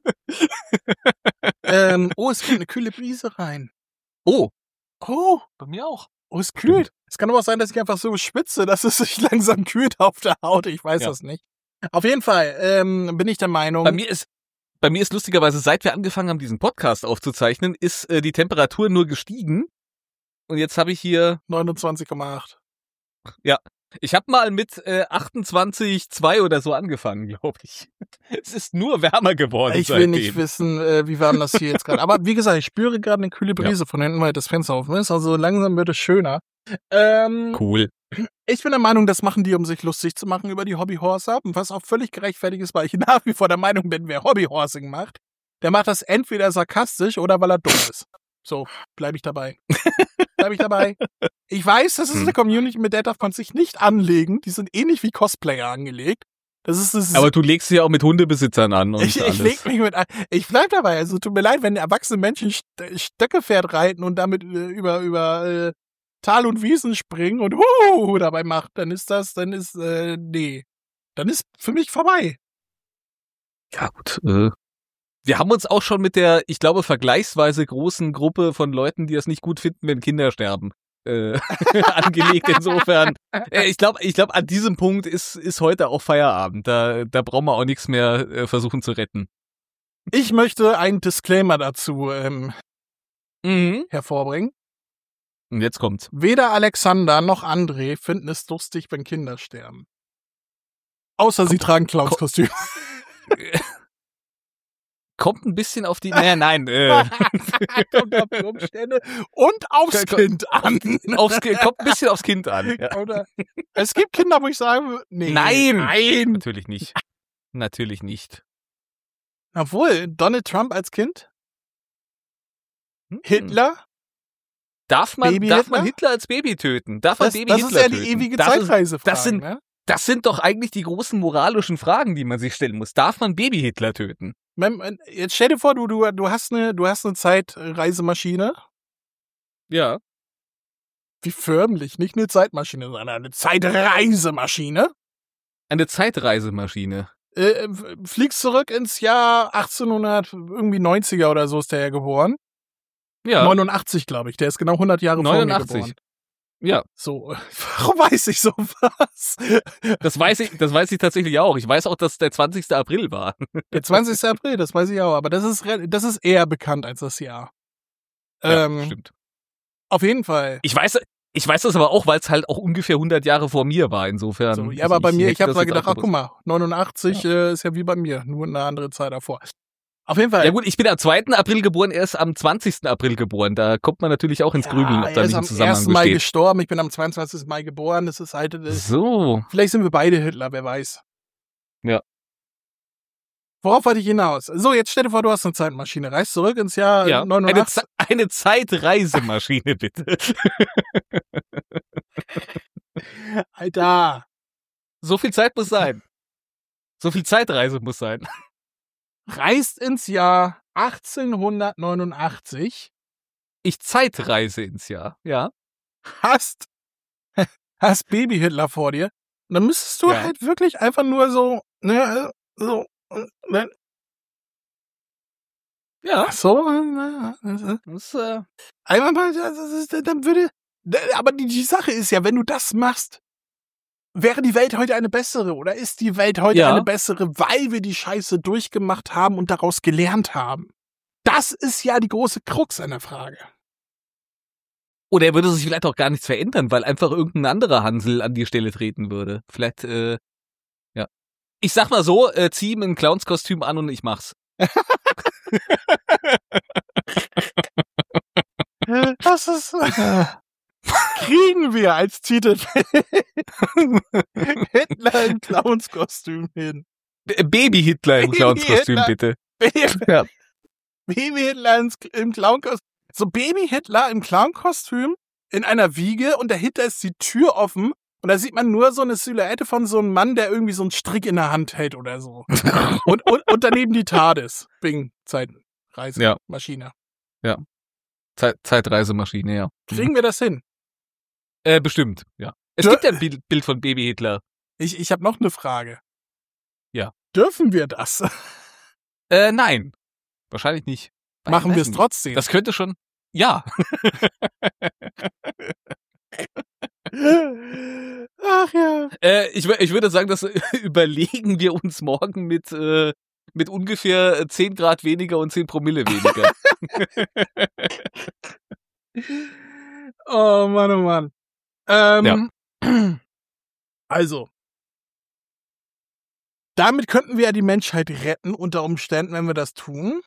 ähm, oh, es kommt eine kühle Brise rein. Oh, Oh, bei mir auch. oh, es kühlt. Es kann aber auch sein, dass ich einfach so schwitze, dass es sich langsam kühlt auf der Haut. Ich weiß Ja. das nicht. Auf jeden Fall ähm, bin ich der Meinung. Bei mir ist bei mir ist lustigerweise, seit wir angefangen haben, diesen Podcast aufzuzeichnen, ist äh, die Temperatur nur gestiegen. Und jetzt habe ich hier, neunundzwanzig Komma acht. ich habe mal mit äh, achtundzwanzig Komma zwei oder so angefangen, glaube ich. Es ist nur wärmer geworden Ich will seitdem. nicht wissen, äh, wie warm das hier jetzt gerade. Aber wie gesagt, ich spüre gerade eine kühle Brise von hinten, weil das Fenster offen ist. Also langsam wird es schöner. Ähm, Cool. Ich bin der Meinung, das machen die, um sich lustig zu machen über die Hobbyhorser, was auch völlig gerechtfertigt ist, weil ich nach wie vor der Meinung bin, wer Hobbyhorsing macht, der macht das entweder sarkastisch oder weil er dumm ist. So, bleibe ich dabei. Bleibe ich dabei. Ich weiß, das ist Hm. eine Community, mit der darf man sich nicht anlegen. Die sind ähnlich wie Cosplayer angelegt. Das ist, das ist Aber du legst sie ja auch mit Hundebesitzern an und ich, ich alles. leg mich mit ein. Ich bleib dabei. Also tut mir leid, wenn erwachsene Menschen St- Stöckepferd reiten und damit äh, über über äh, Tal und Wiesen springen und huhu dabei macht, dann ist das, dann ist äh, nee, dann ist für mich vorbei. Ja gut. Äh, wir haben uns auch schon mit der, ich glaube, vergleichsweise großen Gruppe von Leuten, die es nicht gut finden, wenn Kinder sterben, äh, angelegt. Insofern, äh, ich glaube, ich glaube, an diesem Punkt ist ist heute auch Feierabend. Da da brauchen wir auch nichts mehr äh, versuchen zu retten. Ich möchte einen Disclaimer dazu ähm, Mhm. hervorbringen. Und jetzt kommt's. Weder Alexander noch André finden es lustig, wenn Kinder sterben. Außer sie Kommt- tragen Clownskostüm. Kommt ein bisschen auf die. Naja, nein. Äh, Kommt auf die Umstände und aufs Ko- Kind an. aufs, Ki- kommt ein bisschen aufs Kind an. Ja. Oder es gibt Kinder, wo ich sage, nee. Nein! Nein! Natürlich nicht. Natürlich nicht. Obwohl, Donald Trump als Kind? Hm. Hitler? Darf man, Baby darf Hitler? man Hitler als Baby töten? Darf man Das, Baby das Hitler ist ja töten? die ewige das ist, Zeitreisefrage. das sind- ne? Das sind doch eigentlich die großen moralischen Fragen, die man sich stellen muss. Darf man Baby Hitler töten? Mem- Jetzt stell dir vor, du, du, du hast eine, du hast eine Zeitreisemaschine. Ja. Wie förmlich, nicht eine Zeitmaschine, sondern eine Zeitreisemaschine. Eine Zeitreisemaschine. Äh, f- fliegst zurück ins Jahr achtzehnhundert, irgendwie neunziger oder so ist der ja geboren. Ja. neunundachtzig, glaube ich. Der ist genau hundert Jahre vor mir neunundachtzig. geboren. Ja. So, warum weiß ich sowas? Das weiß ich, das weiß ich tatsächlich auch. Ich weiß auch, dass der zwanzigster April war. Der zwanzigster April, das weiß ich auch, aber das ist, re- das ist eher bekannt als das Jahr. Ja, ähm, stimmt. auf jeden Fall. Ich weiß, ich weiß das aber auch, weil es halt auch ungefähr hundert Jahre vor mir war. Insofern. So, ja, aber bei mir, hätte ich habe das mal jetzt gedacht, auch ach guck mal, neunundachtzig äh, ist ja wie bei mir, nur eine andere Zeit davor. Auf jeden Fall. Ja gut, ich bin am zweiten April geboren, er ist am zwanzigsten April geboren. Da kommt man natürlich auch ins Grübeln, ob er da ist nicht ein am Zusammenhang ersten Mai besteht. gestorben, ich bin am zweiundzwanzigsten Mai geboren, das ist halt, das, So. vielleicht sind wir beide Hitler, wer weiß. Ja. Worauf wollte ich hinaus? So, jetzt stell dir vor, du hast eine Zeitmaschine, reist zurück ins Jahr Ja, eine, neunundachtzig. Ze eine Zeitreisemaschine, bitte. Alter, So viel Zeit muss sein. So viel Zeitreise muss sein. reist ins Jahr achtzehnhundertneunundachtzig, Ich Zeitreise ins Jahr, ja. hast, hast Baby Hitler vor dir und dann müsstest du Ja. halt wirklich einfach nur so, ne, so Ja. Ach so. Das, äh, Einmal mal, das ist, dann würde. Aber die, die Sache ist ja, wenn du das machst, wäre die Welt heute eine bessere oder ist die Welt heute Ja. eine bessere, weil wir die Scheiße durchgemacht haben und daraus gelernt haben? Das ist ja die große Krux an der Frage. Oder er würde sich vielleicht auch gar nichts verändern, weil einfach irgendein anderer Hansel an die Stelle treten würde. Vielleicht, äh, ja. Ich sag mal so, äh, zieh ihm ein Clownskostüm an und ich mach's. Das ist. Kriegen wir als Titel Hitler im Clownskostüm hin. B- Baby-Hitler im Clownskostüm, Baby-Hitler. bitte. Baby, Ja. Baby-Hitler ins, im Clownkostüm. So Baby-Hitler im Clownkostüm in einer Wiege und dahinter ist die Tür offen und da sieht man nur so eine Silhouette von so einem Mann, der irgendwie so einen Strick in der Hand hält oder so. und, und, und daneben die TARDIS. Bing, Zeitreisemaschine. Zeit Zeitreisemaschine, ja. Kriegen wir das hin? Äh, bestimmt, ja. Es Dür- gibt ja ein Bild, Bild von Baby-Hitler. Ich, ich habe noch eine Frage. Ja. Dürfen wir das? Äh, nein. Wahrscheinlich nicht. Machen Weiß wir es nicht. trotzdem? Das könnte schon. Ja. Ach ja. Äh, ich, wür- ich würde sagen, das überlegen wir uns morgen mit, äh, mit ungefähr zehn Grad weniger und zehn Promille weniger. Oh Mann, oh Mann. Ähm, Also, damit könnten wir ja die Menschheit retten unter Umständen, wenn wir das tun.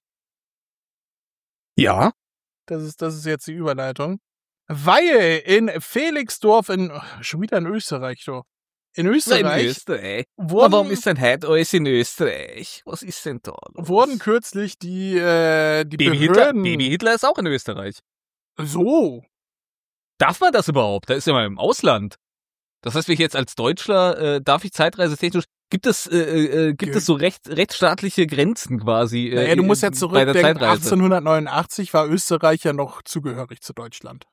Ja. Das ist, das ist jetzt die Überleitung. Weil in Felixdorf in, oh, schon wieder in Österreich, doch. In In Österreich Österreich. wurden, Warum ist denn heute alles in Österreich? Was ist denn da los? wurden kürzlich die, äh, die Baby Hitler, Behörden... Baby Hitler ist auch in Österreich. So. Darf man das überhaupt? Da ist ja mal im Ausland. Das heißt, wenn ich jetzt als Deutscher, äh, darf ich zeitreisetechnisch, gibt es, äh, äh, gibt Ge- es so recht, rechtsstaatliche Grenzen quasi? Äh, Naja, du musst jetzt bei der zurückdenken, Zeitreise. achtzehnhundertneunundachtzig war Österreich ja noch zugehörig zu Deutschland.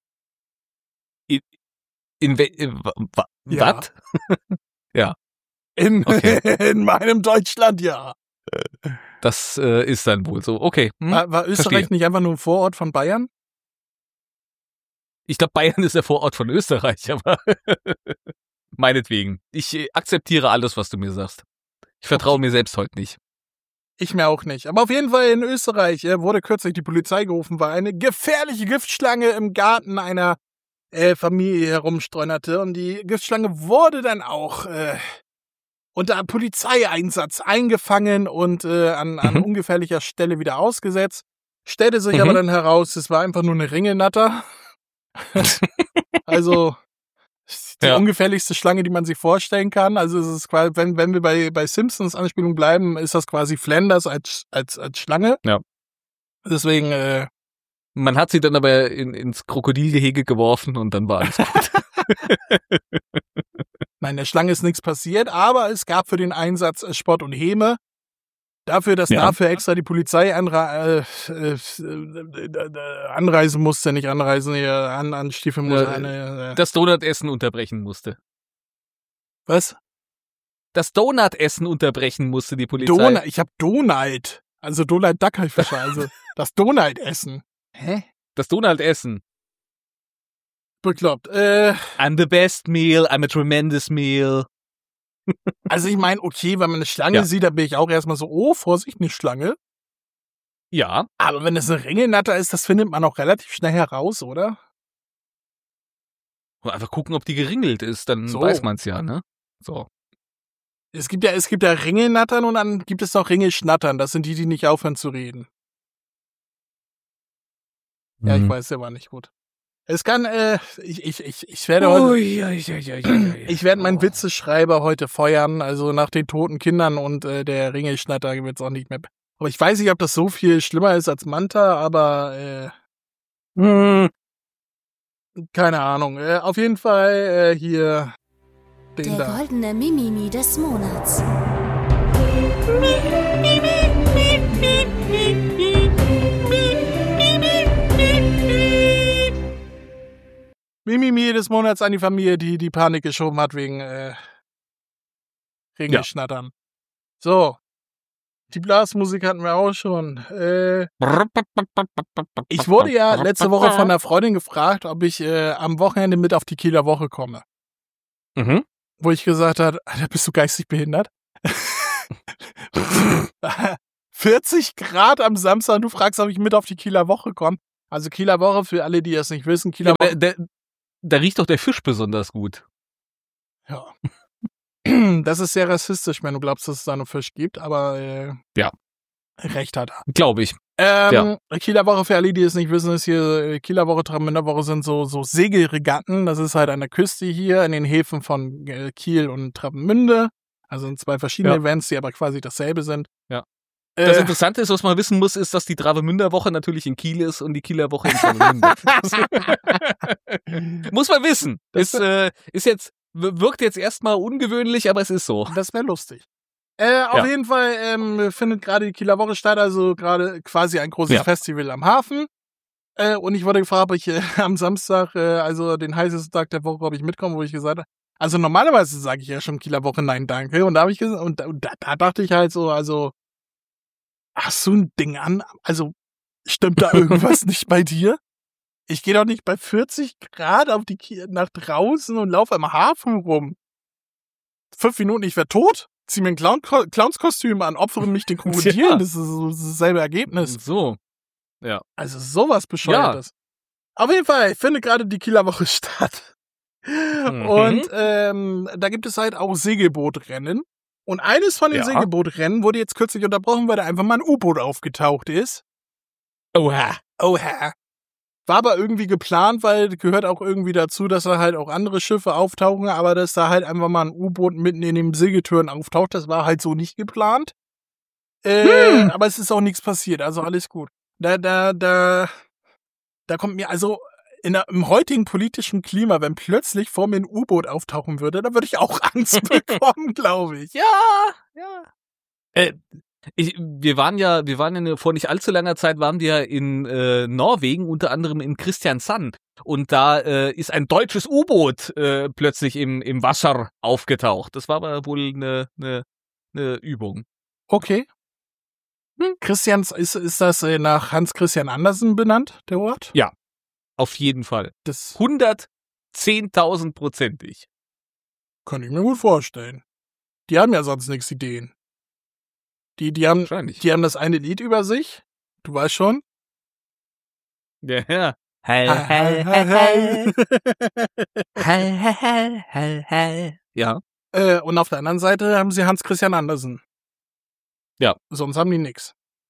In we äh, wa wa Ja. wat? In, Okay. in meinem Deutschland, ja. Das äh, ist dann wohl so. Okay. Hm? War, war Österreich verstehe. nicht einfach nur ein Vorort von Bayern? Ich glaube, Bayern ist der Vorort von Österreich, aber meinetwegen. Ich äh, akzeptiere alles, was du mir sagst. Ich vertraue mir selbst heute nicht. Ich mir auch nicht. Aber auf jeden Fall in Österreich äh, wurde kürzlich die Polizei gerufen, weil eine gefährliche Giftschlange im Garten einer äh, Familie herumstreunerte. Und die Giftschlange wurde dann auch äh, unter Polizeieinsatz eingefangen und äh, an, an Mhm. ungefährlicher Stelle wieder ausgesetzt. Stellte sich Mhm. aber dann heraus, es war einfach nur eine Ringelnatter. Also die Ja. ungefährlichste Schlange, die man sich vorstellen kann. Also es ist quasi, wenn, wenn wir bei, bei Simpsons Anspielung bleiben, ist das quasi Flanders als, als, als Schlange. Ja. Deswegen, äh, Man hat sie dann aber in, ins Krokodilgehege geworfen und dann war alles gut. nein, der Schlange ist nichts passiert, aber es gab für den Einsatz äh, Spott und Häme. Dafür, dass Ja. dafür extra die Polizei anre äh, äh, äh, anreisen musste, nicht anreisen, hier an, anstiefeln musste. Äh, Eine, äh, Das Donutessen unterbrechen musste. was? Das Donutessen unterbrechen musste die Polizei. Donald, ich hab Donald. Also Donald Duck hab ich verstanden. Also das Donald-Essen. Hä? Das Donutessen. Bekloppt. Äh, I'm the best meal, I'm a tremendous meal. also ich meine, okay, wenn man eine Schlange Ja. sieht, dann bin ich auch erstmal so, oh, Vorsicht, eine Schlange. Ja, Aber wenn es eine Ringelnatter ist, das findet man auch relativ schnell heraus, oder? einfach gucken, ob die geringelt ist, dann So. weiß man's ja, ne? So. Es gibt ja, es gibt ja Ringelnattern und dann gibt es noch Ringelschnattern. Das sind die, die nicht aufhören zu reden. Ja, ich Mhm. weiß, der war nicht gut. Es kann, äh, ich, ich, ich, ich werde heute, Ui, ui, ui, ui, ui. ich werde meinen Oh. Witzeschreiber heute feuern. Also nach den toten Kindern und äh, der Ringelschnatter wird's auch nicht mehr. Aber ich weiß nicht, ob das so viel schlimmer ist als Manta, aber äh, Hm. keine Ahnung. Äh, auf jeden Fall äh, hier den Der da. goldene Mimimi des Monats. Mimimi des Monats an die Familie, die die Panik geschoben hat wegen äh, Ringelschnattern. So, Die Blasmusik hatten wir auch schon. Äh, ich wurde ja letzte Woche von einer Freundin gefragt, ob ich äh, am Wochenende mit auf die Kieler Woche komme. Mhm. Wo ich gesagt habe, Alter, bist du geistig behindert? vierzig Grad am Samstag und du fragst, ob ich mit auf die Kieler Woche komme. Also Kieler Woche, für alle, die das nicht wissen, Kieler Ja, Woche. der, der, da riecht doch der Fisch besonders gut. Ja. Das ist sehr rassistisch, wenn du glaubst, dass es da einen Fisch gibt, aber äh, Ja. Recht hat er. Glaube ich. Ähm, Kieler Woche, für alle, die es nicht wissen, ist hier Kieler Woche, Travemünder Woche sind so, so Segelregatten. Das ist halt an der Küste hier in den Häfen von äh, Kiel und Travemünde. Also sind zwei verschiedene Ja. Events, die aber quasi dasselbe sind. Ja. Das Äh, Interessante ist, was man wissen muss, ist, dass die Travemünder Woche natürlich in Kiel ist und die Kieler Woche in Travemünde. Muss man wissen. Das- Ist, äh, ist jetzt, w- wirkt jetzt erstmal ungewöhnlich, aber es ist so. Das wäre lustig. Äh, auf Ja. jeden Fall ähm, findet gerade die Kieler Woche statt, also gerade quasi ein großes Ja. Festival am Hafen. Äh, und ich wurde gefragt, ob ich äh, am Samstag, äh, also den heißesten Tag der Woche, ob ich mitkomme, wo ich gesagt habe, also normalerweise sage ich ja schon Kieler Woche nein, danke. Und da habe ich gesagt, und, da- und da, da dachte ich halt so, also hast du ein Ding an? Also stimmt da irgendwas nicht bei dir? Ich gehe doch nicht bei vierzig Grad auf die Kie- nach draußen und laufe am Hafen rum. Fünf Minuten, ich werde tot. Zieh mir ein Clown Clownskostüm an, opfere mich den Krokodilen. Ja. Das ist so dasselbe Ergebnis. So. Also sowas Bescheuertes. Auf jeden Fall findet gerade die Kieler Woche statt. Mhm. Und ähm, da gibt es halt auch Segelbootrennen. Und eines von den Ja. Segelbootrennen wurde jetzt kürzlich unterbrochen, weil da einfach mal ein U-Boot aufgetaucht ist. Oha. Oha. War aber irgendwie geplant, weil gehört auch irgendwie dazu, dass da halt auch andere Schiffe auftauchen, aber dass da halt einfach mal ein U-Boot mitten in den Segeltüren auftaucht, das war halt so nicht geplant. Äh, Hm. Aber es ist auch nichts passiert, also alles gut. Da, da, da, da kommt mir, also in der, im heutigen politischen Klima, wenn plötzlich vor mir ein U-Boot auftauchen würde, dann würde ich auch Angst bekommen, glaube ich. Ja, ja. Äh, ich, wir waren ja, wir waren ja vor nicht allzu langer Zeit, waren wir in äh, Norwegen, unter anderem in Kristiansand. Und da äh, ist ein deutsches U-Boot äh, plötzlich im, im Wasser aufgetaucht. Das war aber wohl eine, eine, eine Übung. Okay. Hm. Christians, ist, ist das äh, nach Hans Christian Andersen benannt, der Ort? Ja. Auf jeden Fall. Das hundertzehntausend-prozentig. kann ich mir gut vorstellen. Die haben ja sonst nichts Ideen. Die, die haben, Wahrscheinlich. die haben das eine Lied über sich. Du weißt schon. Ja, ja. Hell, Hell, hell, hell. hell, hell, hell, hell. Ja. Äh, und auf der anderen Seite haben sie Hans Christian Andersen. Ja. Sonst haben die nix.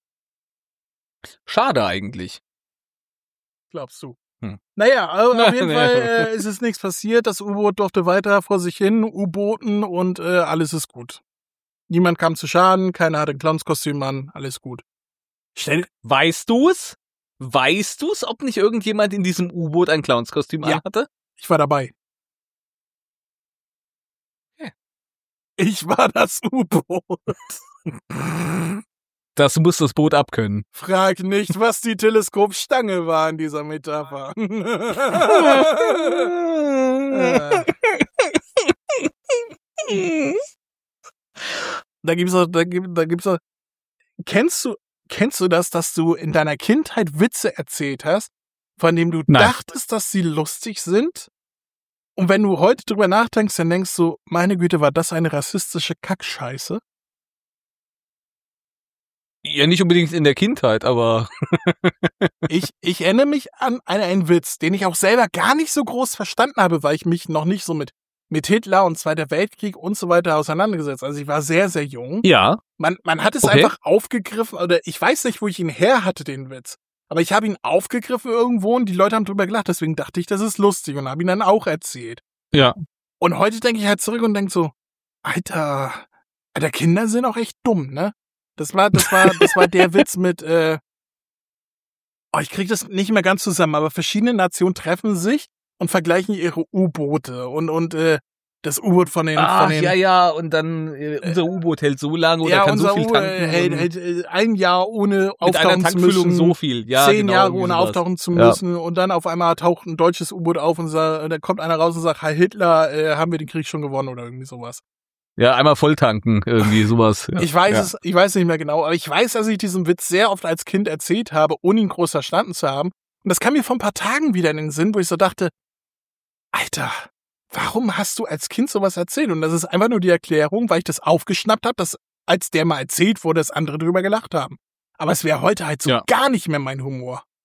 Schade eigentlich. Glaubst du? Hm. Naja, also auf jeden Nee. Fall äh, ist es nichts passiert. Das U-Boot durfte weiter vor sich hin, U-Booten und äh, alles ist gut. Niemand kam zu Schaden, keiner hatte ein Clownskostüm an, alles gut. Stell, Weißt du's? Weißt du's, ob nicht irgendjemand in diesem U-Boot ein Clownskostüm Ja. anhatte? ich war dabei. Ja. Ich war das U-Boot. Das muss das Boot abkönnen. Frag nicht, was die Teleskopstange war in dieser Metapher. Äh. Da gibt's auch, da gibt, da gibt's auch, kennst du, kennst du das, dass du in deiner Kindheit Witze erzählt hast, von denen du Nein. dachtest, dass sie lustig sind? Und wenn du heute drüber nachdenkst, dann denkst du, meine Güte, war das eine rassistische Kackscheiße? Ja, nicht unbedingt in der Kindheit, aber Ich, ich erinnere mich an einen, einen Witz, den ich auch selber gar nicht so groß verstanden habe, weil ich mich noch nicht so mit, mit Hitler und Zweiter Weltkrieg und so weiter auseinandergesetzt. Also ich war sehr, sehr jung. ja. Man, man hat es Okay. einfach aufgegriffen, oder ich weiß nicht, wo ich ihn her hatte, den Witz. Aber ich habe ihn aufgegriffen irgendwo und die Leute haben drüber gelacht, deswegen dachte ich, das ist lustig und habe ihn dann auch erzählt. Ja. Und heute denke ich halt zurück und denke so, Alter, Alter, Kinder sind auch echt dumm, ne? Das war, das war, das war der Witz mit, äh, oh, ich krieg das nicht mehr ganz zusammen, aber verschiedene Nationen treffen sich und vergleichen ihre U-Boote und, und, äh, das U-Boot von den, Ach, von den, ja, ja, und dann äh, unser U-Boot hält so lange oder ja, kann unser so viel U tanken. hält, und hält äh, ein Jahr ohne mit einer auftauchen zu Tankfüllung müssen. so viel. Ja, zehn genau, Jahre irgendwie ohne sowas. auftauchen zu Ja. müssen und dann auf einmal taucht ein deutsches U-Boot auf und sa- da kommt einer raus und sagt, Heil Hitler, äh, haben wir den Krieg schon gewonnen oder irgendwie sowas. Ja, einmal volltanken, irgendwie sowas. Ja. Ich weiß ja. es, ich weiß nicht mehr genau, aber ich weiß, dass ich diesen Witz sehr oft als Kind erzählt habe, ohne ihn groß verstanden zu haben. Und das kam mir vor ein paar Tagen wieder in den Sinn, wo ich so dachte, Alter, warum hast du als Kind sowas erzählt? Und das ist einfach nur die Erklärung, weil ich das aufgeschnappt habe, dass als der mal erzählt wurde, dass andere drüber gelacht haben. Aber es wäre heute halt so Ja. gar nicht mehr mein Humor.